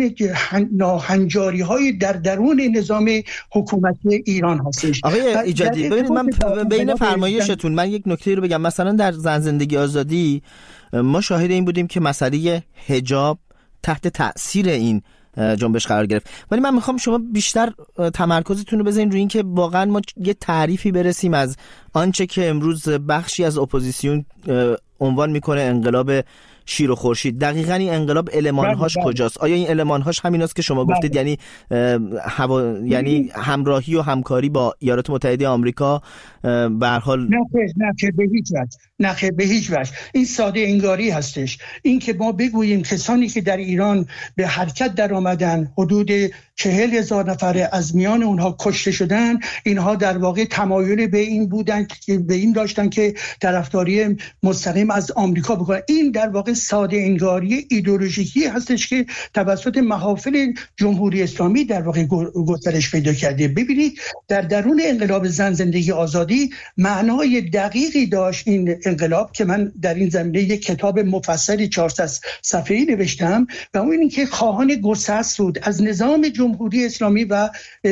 ناهنجاری های در درون نظام حکومتی ایران هستش. آقای ایجادی، ببینید من بین فرمایشتون من یک نکته رو بگم. مثلا در زن زندگی آزادی ما شاهد این بودیم که مسئله حجاب تحت تأثیر این جنبش قرار گرفت، ولی من میخوام شما بیشتر تمرکزتون رو بذارین روی این که واقعا ما یه تعریفی برسیم از آنچه که امروز بخشی از اپوزیسیون عنوان میکنه انقلاب شیر و خورشید. دقیقاً این انقلاب المان‌هاش کجاست؟ آیا این المان‌هاش همیناست که شما گفتید؟ یعنی هوا... یعنی همراهی و همکاری با ایالات متحده آمریکا به هر حال؟ نه نه به هیچ وجه، نه به هیچ وجه. این ساده انگاری هستش. این که ما بگوییم کسانی که در ایران به حرکت در آمدن حدود چهل هزار نفر از میان اونها کشته شدن، اینها در واقع تمایل به این بودن که به این داشتن که طرفداری مستقیم از آمریکا بکنن. این در واقع ساده انگاری ایدئولوژیکی هستش که توسط محافل جمهوری اسلامی در واقع گسترش پیدا کرده. ببینید در درون انقلاب زن زندگی آزادی معنای دقیقی داشت این انقلاب که من در این زمینه یک کتاب مفصلی چهارصد صفحه‌ای نوشتم و اون این که خواهان گسست بود از نظام جمهوری اسلامی و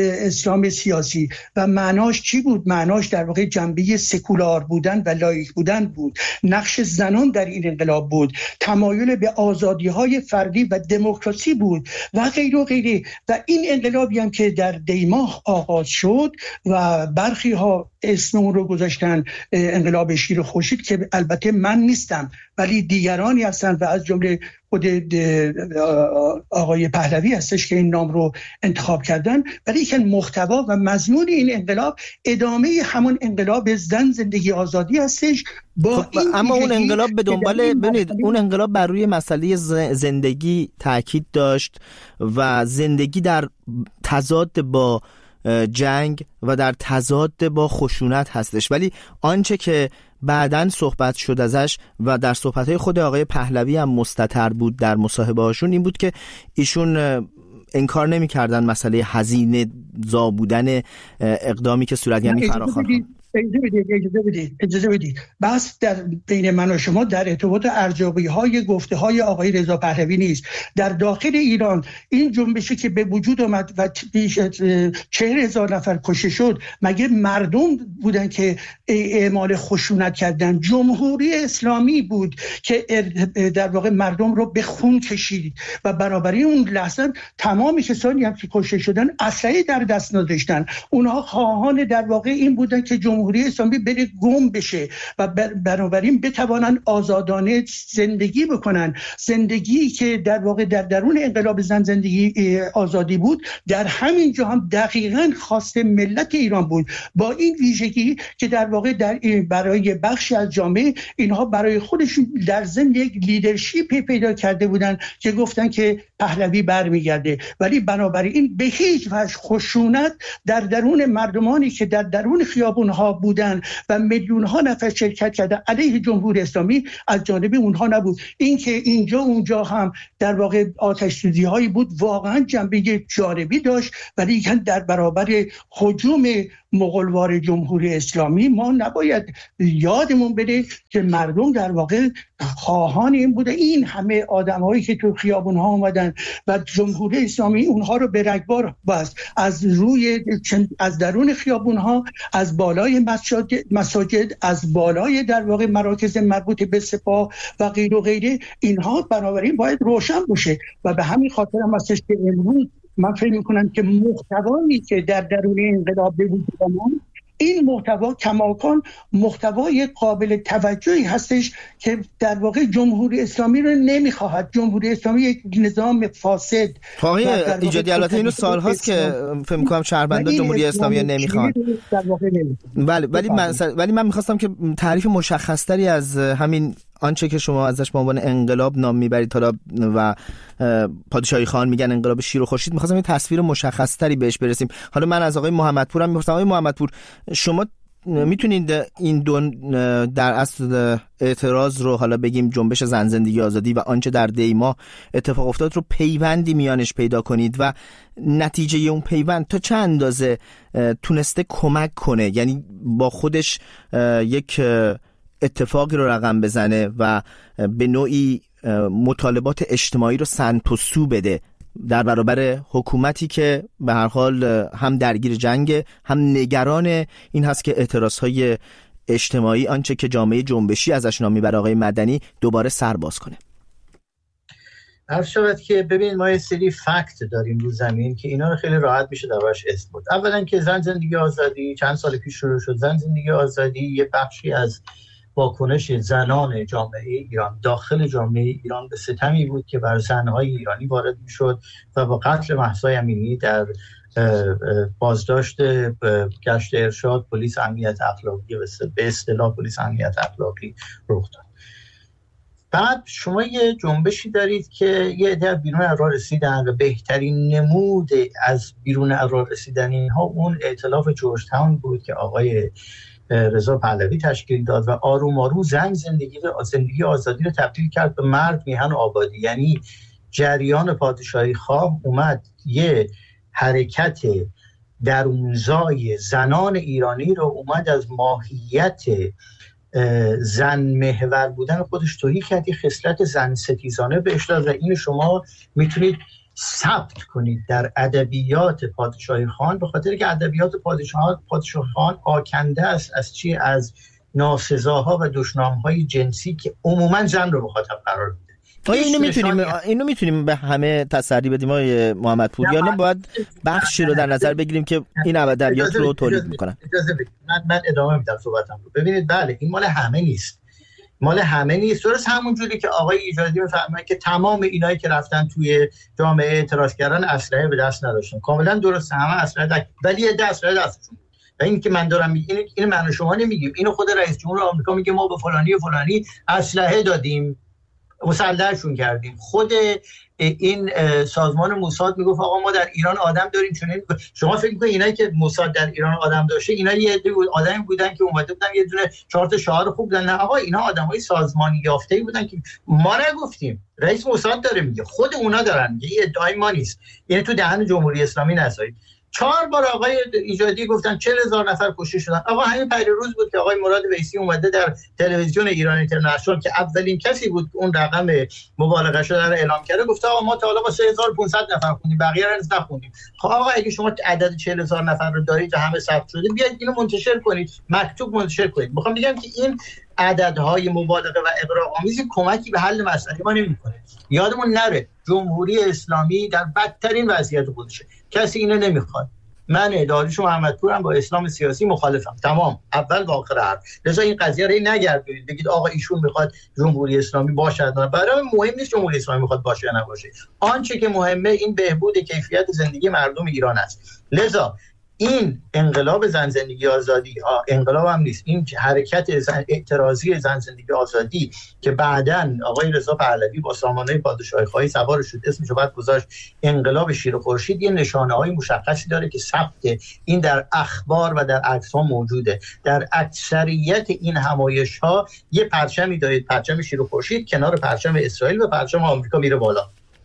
اسلام سیاسی. و معناش چی بود؟ معناش در واقع جنبه سکولار بودن و لایق بودن بود. نقش زنان در این انقلاب بود، تمایل به آزادی‌های فردی و دموکراسی بود و غیر و غیره. و این انقلابی هم که در دیماه آغاز شد و برخی ها اسم اون رو گذاشتن انقلاب شیر و خورشید که البته من نیستم ولی دیگرانی هستن و از جمله خود آقای پهلوی هستش که این نام رو انتخاب کردن، ولی که محتوا و مضمون این انقلاب ادامه همون انقلاب زن زندگی آزادی هستش. با خب اما اون انقلاب به دنبال ببینید اون انقلاب بر روی مسئله زندگی تاکید داشت و زندگی در تضاد با جنگ و در تضاد با خشونت هستش. ولی آنچه که بعداً صحبت شد ازش و در صحبت‌های خود آقای پهلوی هم مستتر بود در مصاحبه هاشون این بود که ایشون انکار نمی‌کردن مسئله هزینه زا بودن اقدامی که صورت یعنی فراخوان. اجازه بدید اجازه بدید اجازه بدید بس در بین من و شما در ارتباط ارزیابی های گفته های آقای رضا پهلوی نیست. در داخل ایران این جنبشی که به وجود آمد و بیش از چهل هزار نفر کشته شد، مگه مردم بودن که اعمال خشونت کردن؟ جمهوری اسلامی بود که در واقع مردم رو به خون کشید و بنابراین اون لحظه تمام کسانی هم که کشته شدن اسلحه در دست نداشتن. اونها خواهان در واقع این بودن که جمهوری جمهوری اسلامی بره گم بشه و بنابراین بتوانند آزادانه زندگی بکنن. زندگی که در واقع در درون انقلاب زن زندگی آزادی بود، در همین جا هم دقیقاً خواست ملت ایران بود، با این ویژگی که در واقع در برای بخشی از جامعه اینها برای خودشون در ضمن یک لیدرشیپ پیدا کرده بودن که گفتن که پهلوی برمیگرده، ولی بنابراین به هیچ وجه خشونت در درون مردمانی که در درون خیابونها بودن و میلیون ها نفر شرکت کردن علیه جمهوری اسلامی از جانب اونها نبود. این که اینجا اونجا هم در واقع آتش سوزی هایی بود واقعا جنبه جانبی داشت، ولی در برابر هجوم مغولوار جمهوری اسلامی ما نباید یادمون بره که مردم در واقع خواهان این بوده. این همه آدم‌هایی که تو خیابون‌ها اومدن و جمهوری اسلامی اونها رو به رگبار بست، از روی از درون خیابون‌ها، از بالای مساجد, مساجد از بالای در واقع مراکز مربوط به سپاه و غیر و غیره، اینها بنابراین باید روشن باشه و به همین خاطر هم هستش که امروز من فکر میکنم که محتوایی که در درون انقلاب به وجود آمد، این محتوا کماکان محتوای قابل توجهی هستش که در واقع جمهوری اسلامی رو نمیخواهد. جمهوری اسلامی یک نظام فاسد. آقای ایجادی البته اینو سال‌هاست که فکر می‌کنم شهروندان جمهوری اسلامی نمیخوان. بله ولی من ولی من می‌خواستم که تعریف مشخص‌تری از همین آنچه که شما ازش به عنوان انقلاب نام میبرید حالا و پادشاهی خان میگن انقلاب شیر و خورشید، می‌خواستم یه تصویر مشخص‌تری بهش برسیم. حالا من از آقای محمدپور هم می‌پرسم. آقای محمدپور، شما میتونید این دو در اصل اعتراض رو حالا بگیم جنبش زن زندگی آزادی و آنچه در دیما اتفاق افتاد رو پیوندی میانش پیدا کنید و نتیجه اون پیوند تا چه اندازه تونسته کمک کنه، یعنی با خودش یک اتفاقی رو رقم بزنه و به نوعی مطالبات اجتماعی رو سمت و سو بده در برابر حکومتی که به هر حال هم درگیر جنگ، هم نگران این هست که اعتراضهای اجتماعی، آنچه که جامعه جنبشی ازش نام میبره آقای مدنی، دوباره سر باز کنه. عرض شود که ببین ما یه سری فکت داریم رو زمین که اینا رو خیلی راحت میشه دربارش اسم برد. اولا که زن زندگی آزادی چند سال پیش شروع شد. زن زندگی آزادی یه بخشی از واکنش زنان جامعه ایران داخل جامعه ایران به ستمی بود که بر زنهای ایرانی وارد میشد و با قتل مهسا امینی در بازداشت گشت ارشاد پلیس امنیت اخلاقی به اصطلاح پلیس امنیت اخلاقی رخ داد. بعد شما یه جنبشی دارید که یه عده بیرون از راه رسیدن و بهترین نمود از بیرون از راه رسیدن اینها اون ائتلاف جورج تاون بود که آقای رضا پهلوی تشکیل داد و آروم آروم زن زندگی و زندگی آزادی رو تبدیل کرد به مرد میهن و آبادی. یعنی جریان پادشاهی خواه اومد یه حرکت درونزای زنان ایرانی رو اومد از ماهیت زن محور بودن خودش توهی کرد، یه خصلت زن ستیزانه بهش داد و این شما میتونید ثبت کنید در ادبیات پادشاهی خان، به خاطر که ادبیات پادشاه پادشاهی خان آکنده است از چی؟ از ناسزاها و دشنامهای جنسی که عموما زن رو مخاطب قرار میده. آیا اینو میتونیم اینو میتونیم به همه تسری بدیم آقای محمدپور، یا نه باید بخشی رو در نظر بگیریم که این ادبیات رو تولید میکنن؟ اجازه بدید من من ادامه میدم صحبتم رو. ببینید بله این مال همه نیست. مال همه نیست. درست همون جوری که آقای ایجادی میفهمن که تمام اینایی که رفتن توی جامعه اعتراض کردن اسلحه به دست نداشتن. کاملا درست، همه اسلحه داشتن ولی یه دست اسلحه دستشون. و این که من دارم میگم این این من شما نمیگیم، اینو خود رئیس جمهور آمریکا میگه ما به فلانی و فلانی اسلحه دادیم، مسلحشون کردیم. خود این سازمان موساد میگفت آقا ما در ایران آدم داریم. چون شما فکر میکنید اینایی که موساد در ایران آدم داشته اینا یه عده آدمی بودن که اومده بودن یه دونه چهار تا شعار خوب دادن؟ نه آقا، اینا آدمای سازمانی یافته‌ای بودن که ما نگفتیم، رئیس موساد داره میگه، خود اونا دارن میگه، این ادعای ما نیست. یعنی تو دهن جمهوری اسلامی نذارید. چهار بار آقای ایجادی گفتن چهل هزار نفر کشته شدن. آقا همین پریروز بود که آقای مراد ویسی اومده در تلویزیون ایران اینترنشنال که اولین کسی بود که اون رقم مبالغه شده رو اعلام کرده، گفت آقا ما تا حالا با سه هزار و پانصد نفر خوندیم، بقیه رو نخوندیم. خب آقا اگه شما عدد چهل هزار نفر رو دارید و همه ثبت شده، بیاید اینو منتشر کنید، مکتوب منتشر کنید. میخوام بگم که این عددهای مبالغه و اغراق‌آمیز کمکی به حل مسئله ما نمی‌کنه. یادمون نره جمهوری اسلامی در بدترین وضعیت خودشه، کسی اینو نمیخواد. من داریوش محمدپورم با اسلام سیاسی مخالفم، تمام، اول و آخر حرف. لذا این قضیه رو نگردید بگید آقا ایشون میخواد جمهوری اسلامی باشه، برای مهم نیست جمهوری اسلامی میخواد باشه یا نباشه. آنچه که مهمه این بهبود کیفیت زندگی مردم ایران است. لذا این انقلاب زن زندگی آزادی، انقلاب هم نیست، این حرکت زن اعتراضی زن زندگی آزادی که بعداً آقای رضا پهلوی با سامانه پادشاهی خواهی سوار شد، اسمشو بعد گذاشت انقلاب شیر و خورشید، یه نشانه‌های مشخصی داره که ثبت این در اخبار و در عکس‌ها موجوده. در اکثریت این همایش‌ها یه پرچمی دارید، پرچم شیر و خورشید کنار پرچم اسرائیل و پرچم آمریکا میره بالا.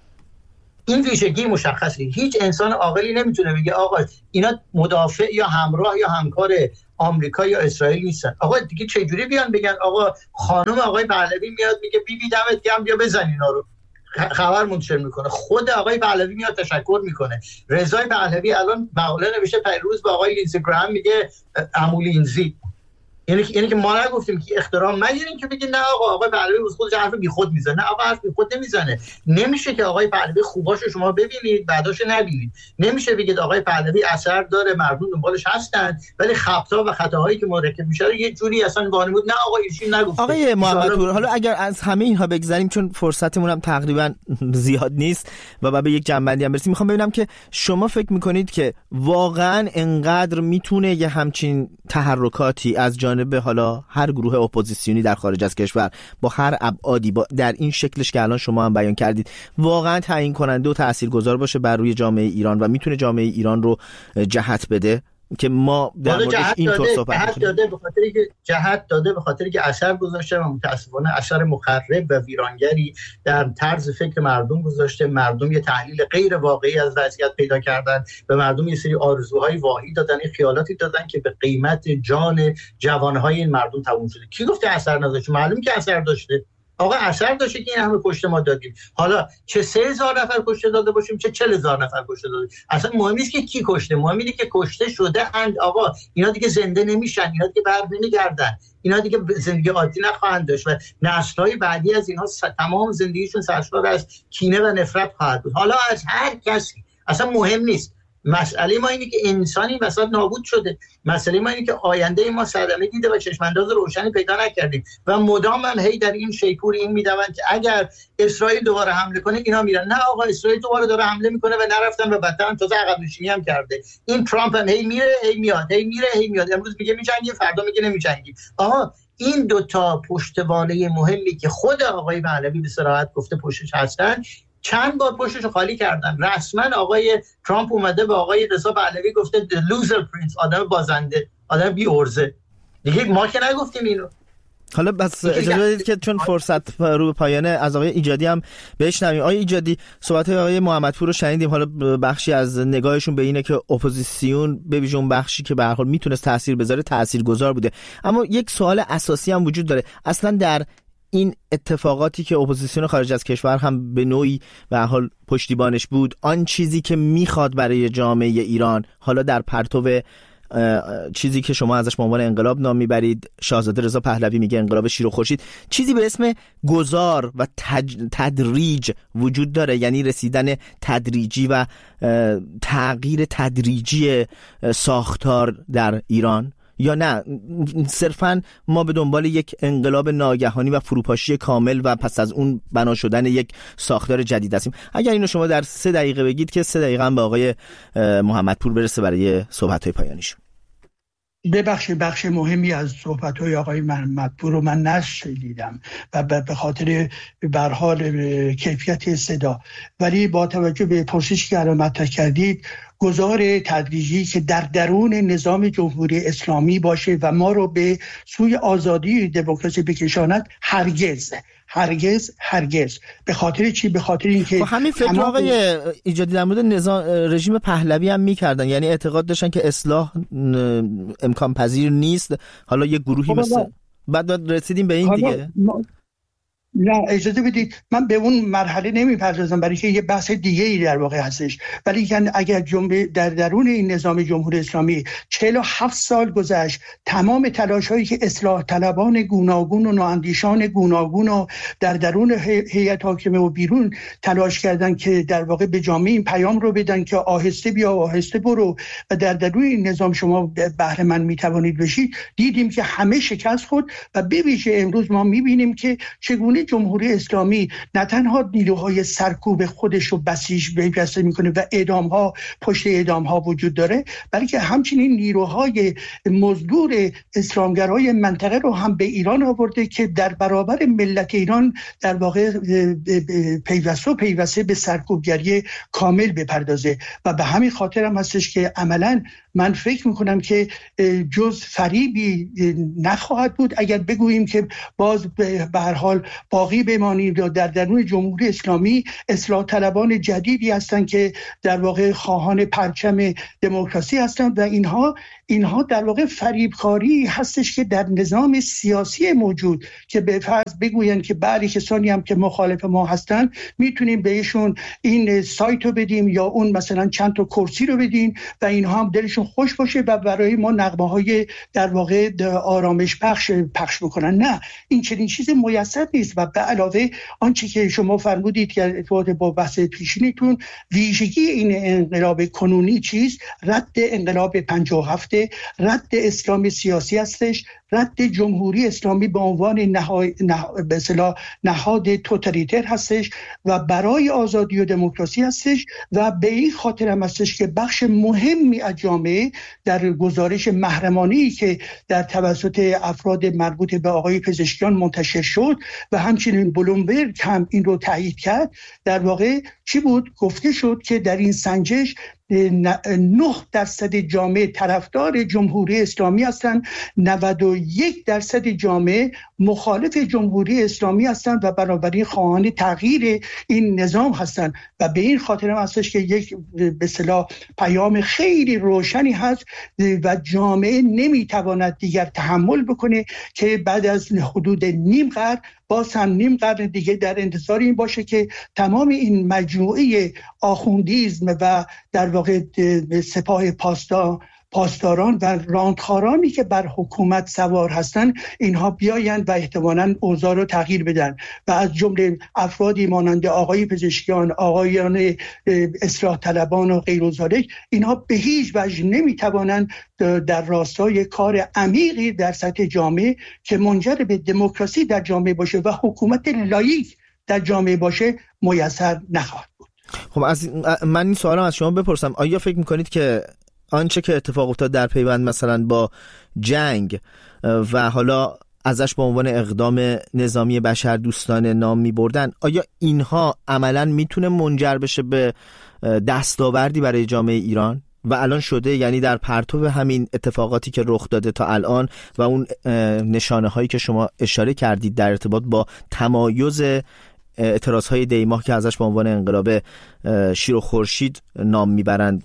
این ویژگی مشخصه. هیچ انسان عاقلی نمیتونه بگه آقا اینا مدافع یا همراه یا همکار آمریکا یا اسرائیل نیستن. آقا دیگه چه جوری بیان بگن آقا خانم آقای پهلوی میاد میگه بی بی دمت گرم بیا بزن اینا رو، خبر منتشر میکنه. خود آقای پهلوی میاد تشکر میکنه. رضا پهلوی الان مقاله نوشته پیروز با آقای لینزی گرام میگه عمو لینزی، یعنی یعنی که ما نگفتیم که احترام نگیرین که بگین نه آقا آقای پهلوی از خودش حرف بیخود میزنه. نه آقا حرف بیخود نمیزنه. نمیشه که آقای پهلوی خوباشو شما ببینید بعداش نبینید. نمیشه بگید آقای پهلوی اثر داره مردم دنبالش هستن ولی خطا و خطاهایی که مرتکب میشه یه جوری اصلا وانمود نه آقا ایشون نگفت. آقای محمدپور حالا اگر از همه اینها بگذریم چون فرصتمون هم تقریبا زیاد نیست و بعد به یک جنبندی هم برسیم، میخوام ببینم که شما فکر میکنید که واقعا انقدر میتونه یه همچین تحرکاتی از جانب حالا هر گروه اپوزیسیونی در خارج از کشور با هر ابعادی با در این شکلش که الان شما هم بیان کردید واقعا تعیین کننده و تاثیرگذار باشه بر روی جامعه ایران و میتونه جامعه ایران رو جهت بده که ما در موردش اینطور صحبت جهت داده به خاطری که جهت داده به خاطری که اثر گذاشته و متاسفانه اثر مخرب و ویرانگری در طرز فکر مردم گذاشته. مردم یه تحلیل غیر واقعی از وضعیت پیدا کردن، به مردم یه سری آرزوهای واهی دادن، این خیالاتی دادن که به قیمت جان جوانهای این مردم تموم شده. کی گفته اثر نداشته؟ معلوم که اثر داشته. آقا اثر داشته که این همه کشته ما دادیم. حالا چه سه هزار نفر کشته داده باشیم چه چهل هزار نفر کشته داده، اصلا مهم نیست که کی کشته، مهم اینه که کشته شده اند. آقا اینا دیگه زنده نمیشن، اینا دیگه بر نمیگردن، اینا دیگه زندگی عادی نخواهند داشت و نسل‌های بعدی از اینها س... تمام زندگیشون سرشار از کینه و نفرت خواهد بود. حالا از هر کسی اصلا مهم نیست. مسئله ما اینه که انسانی وسط نابود شده. مسئله ما اینه که آینده ما صدمه دیده و چشمانداز روشنی پیدا نکردیم و مدام هم هی در این شیپور این میدوند که اگر اسرائیل دوباره حمله کنه اینا میرن. نه آقا اسرائیل دوباره داره حمله میکنه و نرفتن و بدتر تازه عقب نشینی هم کرده. این ترامپ هم هی میره هی میاد هی میره هی میاد. امروز میگه میجنگیم فردا میگه نمیجنگیم. آها این دوتا پشتوانه مهمی که خود آقای پهلوی به صراحت گفته پشتش هستن چند بار پشتشو خالی کردن. رسما آقای ترامپ اومده به آقای رضا پهلوی گفته the loser prince، آدم بازنده، آدم بی ارزه. دیگه ما که نگفتیم اینو. حالا بس اجازه بدید که چون فرصت رو به پایانه از آقای ایجادی هم بشنویم. آقای ایجادی صحبت آقای محمدپور رو شنیدیم، حالا بخشی از نگاهشون به اینه که اپوزیسیون به ویژه اون بخشی که به هر حال میتونه تاثیر بذاره تاثیرگذار بوده، اما یک سوال اساسی هم وجود داره. اصلا در این اتفاقاتی که اپوزیسیون خارج از کشور هم به نوعی به هر حال پشتیبانش بود، آن چیزی که میخواد برای جامعه ایران حالا در پرتو چیزی که شما ازش به عنوان انقلاب نام میبرید، شاهزاده رضا پهلوی میگه انقلاب شیر و خورشید، چیزی به اسم گذار و تج... تدریج وجود داره، یعنی رسیدن تدریجی و تغییر تدریجی ساختار در ایران، یا نه صرفاً ما به دنبال یک انقلاب ناگهانی و فروپاشی کامل و پس از اون بنا شدن یک ساختار جدید هستیم؟ اگر اینو شما در سه دقیقه بگید که سه دقیقه هم به آقای محمدپور برسه برای صحبت‌های پایانیشون. ببخشید بخش مهمی از صحبت‌های آقای محمدپور رو من نشنیدم و به خاطر به هر حال کیفیت صدا، ولی با توجه به پرسشی که الان مطرح کردید، گذار تدریجی که در درون نظام جمهوری اسلامی باشه و ما رو به سوی آزادی دموکراسی بکشاند، هرگز هرگز هرگز. به خاطر چی؟ به خاطر اینکه همین فکر آقای ایجادی در مورد نظام رژیم پهلوی هم میکردن، یعنی اعتقاد داشتن که اصلاح امکان پذیر نیست. حالا یه گروهی مثل بعد رسیدیم به این دیگه. نه اجازه بدید من به اون مرحله نمیپردازم، برای که یه بحث دیگه ای در واقع هستش. ولی اگر جنبه در درون این نظام جمهوری اسلامی چهل و هفت سال گذشت، تمام تلاش هایی که اصلاح طلبان گوناگون و نواندیشان گوناگون و در درون هیئت حاکمه و بیرون تلاش کردن که در واقع به جامعه این پیام رو بدن که آهسته بیا آهسته برو و در درون این نظام شما بهره مند میتوانید بشید، دیدیم که همه شکست خورد. و به ویژه امروز ما میبینیم که چگونه جمهوری اسلامی نه تنها نیروهای سرکوب خودش رو بسیج پیوسته میکنه و اعدام ها پشت اعدام ها وجود داره، بلکه همچنین نیروهای مزدور اسلامگرای منطقه رو هم به ایران آورده که در برابر ملت ایران در واقع پیوسته و پیوسته به سرکوبگری کامل بپردازه. و به همین خاطر هم هستش که عملاً من فکر میکنم که جز فریبی نخواهد بود اگر بگوییم که باز به هر حال باقی بمانیم. در درون جمهوری اسلامی اصلاح طلبان جدیدی هستند که در واقع خواهان پرچم دموکراسی هستند و اینها اینها در واقع فریبکاری هستش که در نظام سیاسی موجود که به فرض بگویند که بعضی کسانی هم که مخالف ما هستند میتونیم بهشون این سایت رو بدیم یا اون مثلا چند تا کرسی رو بدیم و اینها هم دلشون خوش باشه و برای ما نغمه های در واقع آرامش بخش پخش بکنن. نه، این چنین چیز میسر نیست. و به علاوه آنچه که شما فرمودید که ارتباط با بحث پیشینیتون، ویژگی این انقلاب کنونی چیست؟ رد انقلاب پنجاه و هفت، رد اسلام سیاسی هستش، رد جمهوری اسلامی به عنوان نهاد به اصطلاح نهاد توتالیتر هستش و برای آزادی و دموکراسی هستش. و به این خاطر هم هستش که بخش مهمی از جامعه در گزارش محرمانه‌ای که در توسط افراد مربوط به آقای پزشکیان منتشر شد و همچنین بلومبرگ هم این رو تایید کرد، در واقع چی بود؟ گفته شد که در این سنجش نه درصد جامعه طرفدار جمهوری اسلامی هستند، نود و یک درصد جامعه مخالف جمهوری اسلامی هستند و بنابراین خواهان تغییر این نظام هستند. و به این خاطر هم هستش که یک به اصطلاح پیام خیلی روشنی هست و جامعه نمیتواند دیگر تحمل بکنه که بعد از حدود نیم قرن باز هم نیم قرن دیگه در انتظار این باشه که تمام این مجموعه آخوندیزم و در واقع سپاه پاسدار پاسداران و راندخارانی که بر حکومت سوار هستند اینها بیایند و احتمالاً اوضاع رو تغییر بدن. و از جمله افرادی مانند آقای پزشکیان، آقایان اصلاح طلبان و غیر ذالک، اینها به هیچ وجه نمیتوانند در راستای کار عمیقی در سطح جامعه که منجر به دموکراسی در جامعه باشه و حکومت لایق در جامعه باشه میسر نخواهد بود. خب از من این سوالم از شما بپرسم، آیا فکر میکنید که آنچه که اتفاق افتاد در پیوند مثلا با جنگ و حالا ازش به عنوان اقدام نظامی بشردوستانه نام می‌بردن، آیا اینها عملاً میتونه منجر بشه به دستاوردی برای جامعه ایران؟ و الان شده، یعنی در پرتو همین اتفاقاتی که رخ داده تا الان و اون نشانه هایی که شما اشاره کردید در ارتباط با تمایز اعتراضهای دیماه که ازش به عنوان انقلاب شیر و خورشید نام میبرند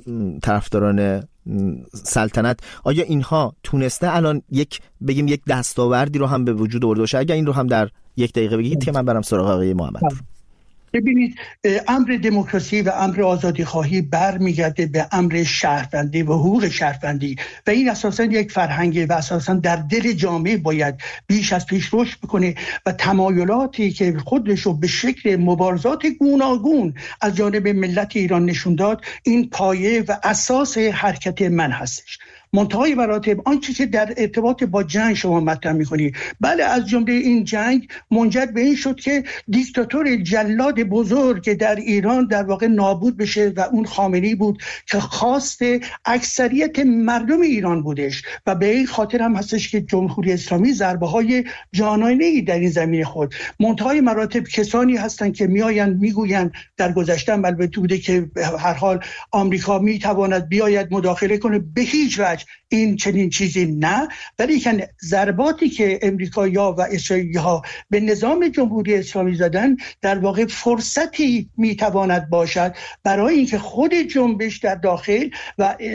طرفداران سلطنت، آیا اینها تونسته الان یک بگیم یک دستاوردی رو هم به وجود آورده باشه؟ اگر این رو هم در یک دقیقه بگید که من برم سراغ آقای محمدپور. ببینید، امر دموکراسی و امر آزادی خواهی برمیگرده به امر شهروندی و حقوق شهروندی و این اساساً یک فرهنگه و اساساً در دل جامعه باید بیش از پیش رشد بکنه و تمایلاتی که خودش رو به شکل مبارزات گوناگون از جانب ملت ایران نشون داد، این پایه و اساس حرکت من هستش. منتهای مراتب آنچه که در ارتباط با جنگ شما مطرح می‌کنید، بله، از جمله این جنگ منجر به این شد که دیکتاتور جلاد بزرگ در ایران در واقع نابود بشه و اون خامنه‌ای بود که خواست اکثریت مردم ایران بودش و به این خاطر هم هستش که جمهوری اسلامی ضربه‌های جانانه‌ای در این زمین خود. منتهای مراتب کسانی هستند که میآیند میگویند در گذشته البته بوده که هر حال آمریکا میتواند بیاید مداخله کنه، به هیچ وجه این چنین چیزی نه، ولی که ضرباتی که امریکایی‌ها و اسرائیلی‌ها به نظام جمهوری اسلامی زدن در واقع فرصتی میتواند باشد برای اینکه خود جنبش در داخل و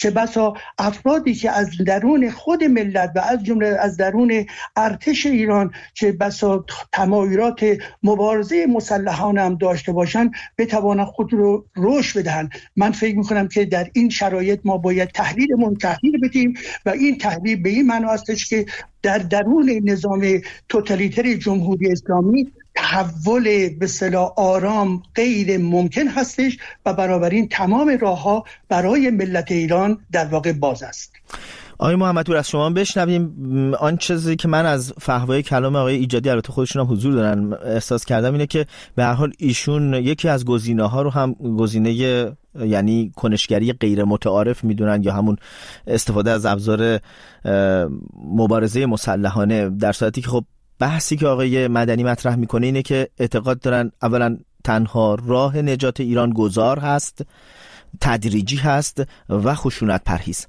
چه بسا افرادی که از درون خود ملت و از جمله از درون ارتش ایران چه بسا تمایلات مبارزه مسلحانه هم داشته باشند بتوانند خود رو رشد بدهند. من فکر میکنم که در این شرایط ما باید تحلیلمون تحلیل بدیم و این تحلیل به این معنی هستش که در درون نظام توتالیتر جمهوری اسلامی تحول به اصطلاح آرام غیر ممکن هستش و بنابراین تمام راه‌ها برای ملت ایران در واقع باز است. آقای محمدپور از شما بشنویم. آن چیزی که من از فحوای کلام آقای ایجادی، البته خودشون هم حضور دارن، احساس کردم اینه که به هر حال ایشون یکی از گزینه‌ها رو هم گزینه یعنی کنشگری غیر متعارف میدونن یا همون استفاده از ابزار مبارزه مسلحانه، در صورتی که خب بحثی که آقای مدنی مطرح میکنه اینه که اعتقاد دارن اولا تنها راه نجات ایران گذار هست، تدریجی هست و خشونت پرهیز.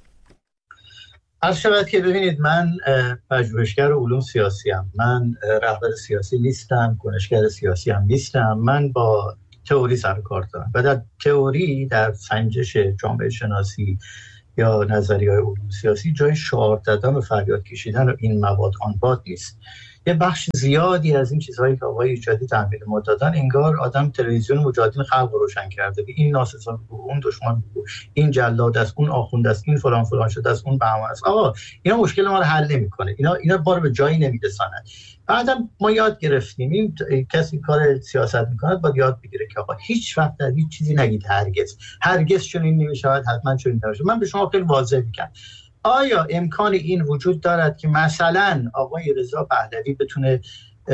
از شود که ببینید من پژوهشگر علوم سیاسی ام، من رهبر سیاسی نیستم، کنشگر سیاسی هم نیستم، من با تئوری سر و کار دارم و در تئوری، در سنجش جامعه شناسی یا نظریه‌های علوم سیاسی جای شعار دادن و فریاد کشیدن و این مواد آن باد نیست. یه بخش زیادی از این چیزهایی که آقای ایجادی تحویل ما دادن انگار آدم تلویزیون مجاهدین خلق رو روشن کرده، به این ناسزا بگو، اون دشمن بگو، این جلاد است، اون آخوند است، این فلان فلان شده است، اون بهمان است. آقا اینا مشکل ما رو حل نمی‌کنه، اینا اینا بار به جایی نمی‌رساند. بعدم ما یاد گرفتیم این کسی کار سیاست میکنه باید یاد بگیره که آقا هیچ وقت در هیچ چیزی نگید هرگز هرگز چنین نمی‌شود، حتما چنین نمی‌شود. من به شما خیلی واضح میگم، آیا امکان این وجود دارد که مثلا آقای رضا پهلوی بتونه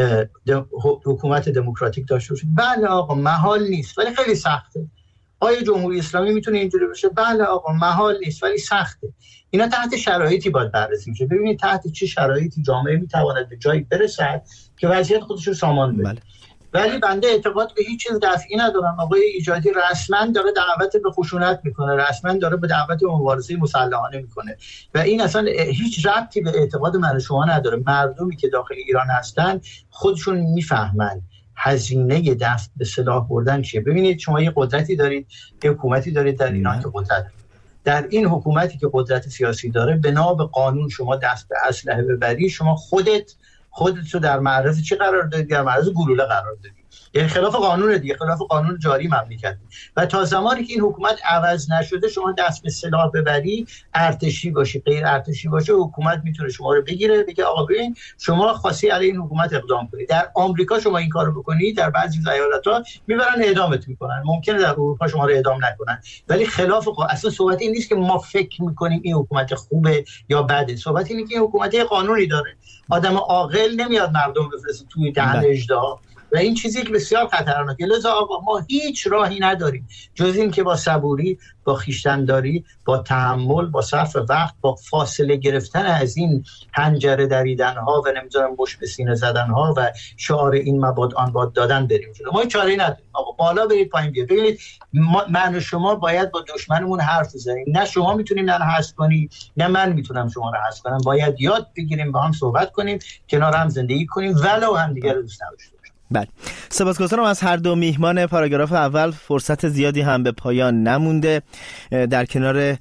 حکومت دموکراتیک داشته باشه؟ بله آقا، محال نیست ولی خیلی سخته. آیا جمهوری اسلامی میتونه اینجوری بشه؟ بله آقا، محال نیست ولی سخته. اینا تحت شرایطی باید بررسی میشه. ببینید تحت چه شرایطی جامعه میتواند به جایی برسد که وضعیت خودش رو سامان بده. بله. ولی بنده اعتقاد به هیچ چیز دفعی ندارم. آقای ایجادی رسما داره دعوت به خشونت میکنه، رسما داره به دعوت به مبارزه مسلحانه میکنه و این اصلا هیچ ربطی به اعتقاد من و شما نداره. مردمی که داخل ایران هستن خودشون میفهمن هزینه دست به سلاح بردن چیه. ببینید شما یه قدرتی دارید، یه حکومتی دارید در ایران که قدرت، در این حکومتی که قدرت سیاسی داره بنا به قانون شما دست به اسلحه ببری، شما خودت خودت رو در معرض چی قرار دادی؟ در معرض گلوله قرار دادی. یعنی خلاف قانون دیگه، خلاف قانون جاری مملکت. و تا زمانی که این حکومت عوض نشده شما دست به سلاح ببری، ارتشی باشی غیر ارتشی باشه، حکومت میتونه شما رو بگیره بگه آقا ببین شما خواستی علیه این حکومت اقدام کنید. در آمریکا شما این کارو بکنید، در بعضی ایالت‌ها میبرن اعدامت میکنن. ممکنه در اروپا شما رو اعدام نکنن ولی خلاف قانون. اصلا صحبت این نیست که ما فکر میکنیم این حکومت خوبه یا بده، صحبت اینه که این حکومت قانونی داره. آدم عاقل نمیاد مردم بفرسته توی دهن اژدها و این چیزی که بسیار خطرناکه. لذا آقا ما هیچ راهی نداریم جز این که با صبوری، با خویشتن‌داری، با تحمل، با صرف وقت، با فاصله گرفتن از این حنجره دریدن‌ها و نمیذارم بش به سینه زدن‌ها و شعار این مباد آن باد دادن بریم جلو. ما چاره‌ای نداریم. آقا بالا برید پایین بیاید. ببینید من و شما باید با دشمنمون حرف بزنیم. نه شما میتونید من حذف کنی، نه من میتونم شما رو حذف کنم. باید یاد بگیریم با هم صحبت کنیم، کنار هم زندگی کنیم ولو هم دیگه رو دوست نداشته. بله، سپاسگزارم از هر دو میهمان پاراگراف اول. فرصت زیادی هم به پایان نمونده. در کنار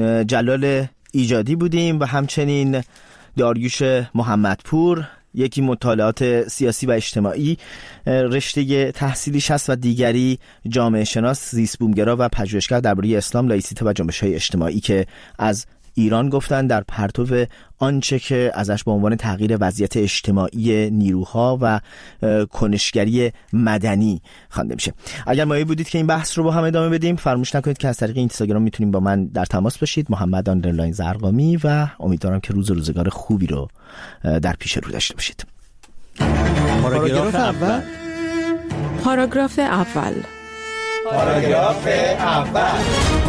جلال ایجادی بودیم و همچنین داریوش محمدپور، یکی مطالعات سیاسی و اجتماعی رشته تحصیلیش هست و دیگری جامعه شناس، زیست بومگرا و پژوهشگر درباره اسلام، لایسیته و جنبش‌های اجتماعی که از ایران گفتن در پرتو آنچه که ازش به عنوان تغییر وضعیت اجتماعی نیروها و کنشگری مدنی خوانده میشه. اگر مایل بودید که این بحث رو با هم ادامه بدیم، فراموش نکنید که از طریق اینستاگرام میتونید با من در تماس باشید، محمد آندرلاین زرقامی، و امیدوارم که روز و روزگار خوبی رو در پیش رو داشته باشید. پاراگراف اول پاراگراف اول پاراگراف اول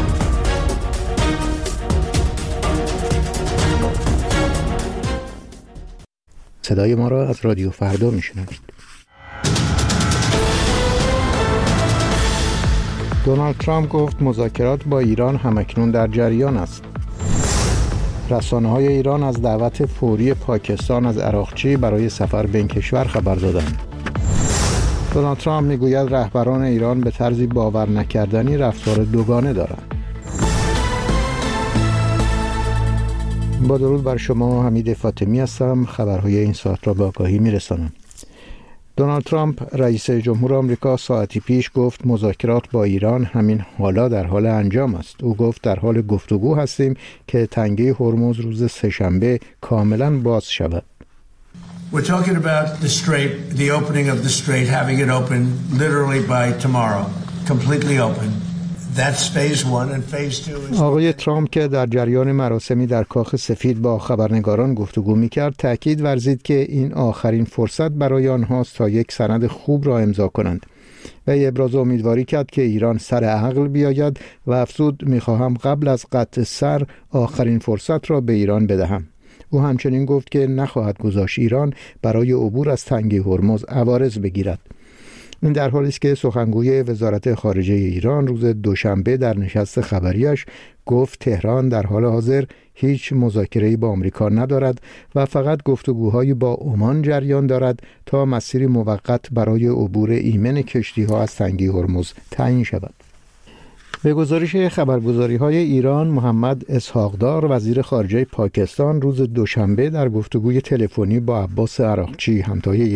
صدای ما را از رادیو فردا میشنوید. دونالد ترامپ گفت مذاکرات با ایران همکنون در جریان است. رسانه‌های ایران از دعوت فوری پاکستان از عراقچی برای سفر به این کشور خبر دادند. دونالد ترامپ میگوید رهبران ایران به طرزی باور نکردنی رفتار دوگانه دارند. با درود بر شما، حمید فاطمی هستم. خبرهای این ساعت را به آگاهی میرسانم. دونالد ترامپ رئیس جمهور آمریکا ساعتی پیش گفت مذاکرات با ایران همین حالا در حال انجام است. او گفت در حال گفتگو هستیم که تنگه هرمز روز سه‌شنبه کاملا باز شود. We're talking about the strait, the opening of the strait, having it open literally by tomorrow, completely open. That's phase one and phase two is... آقای ترامپ که در جریان مراسمی در کاخ سفید با خبرنگاران گفتگو می‌کرد، تأکید ورزید که این آخرین فرصت برای آنهاست تا یک سند خوب را امضا کنند. و ابراز امیدواری کرد که ایران سر عقل بیاید و افزود می‌خواهم قبل از قطع سر آخرین فرصت را به ایران بدهم. او همچنین گفت که نخواهد گذاشت ایران برای عبور از تنگه هرمز عوارض بگیرد. این در حالی است که سخنگوی وزارت خارجه ایران روز دوشنبه در نشست خبریش گفت تهران در حال حاضر هیچ مذاکره‌ای با آمریکا ندارد و فقط گفتگوهایی با عمان جریان دارد تا مسیری موقت برای عبور ایمن کشتی‌ها از تنگه هرمز تعیین شود. به گزارش خبرگزاری‌های ایران، محمد اسحاقدار وزیر خارجه پاکستان روز دوشنبه در گفتگوی تلفنی با عباس عراقچی همتای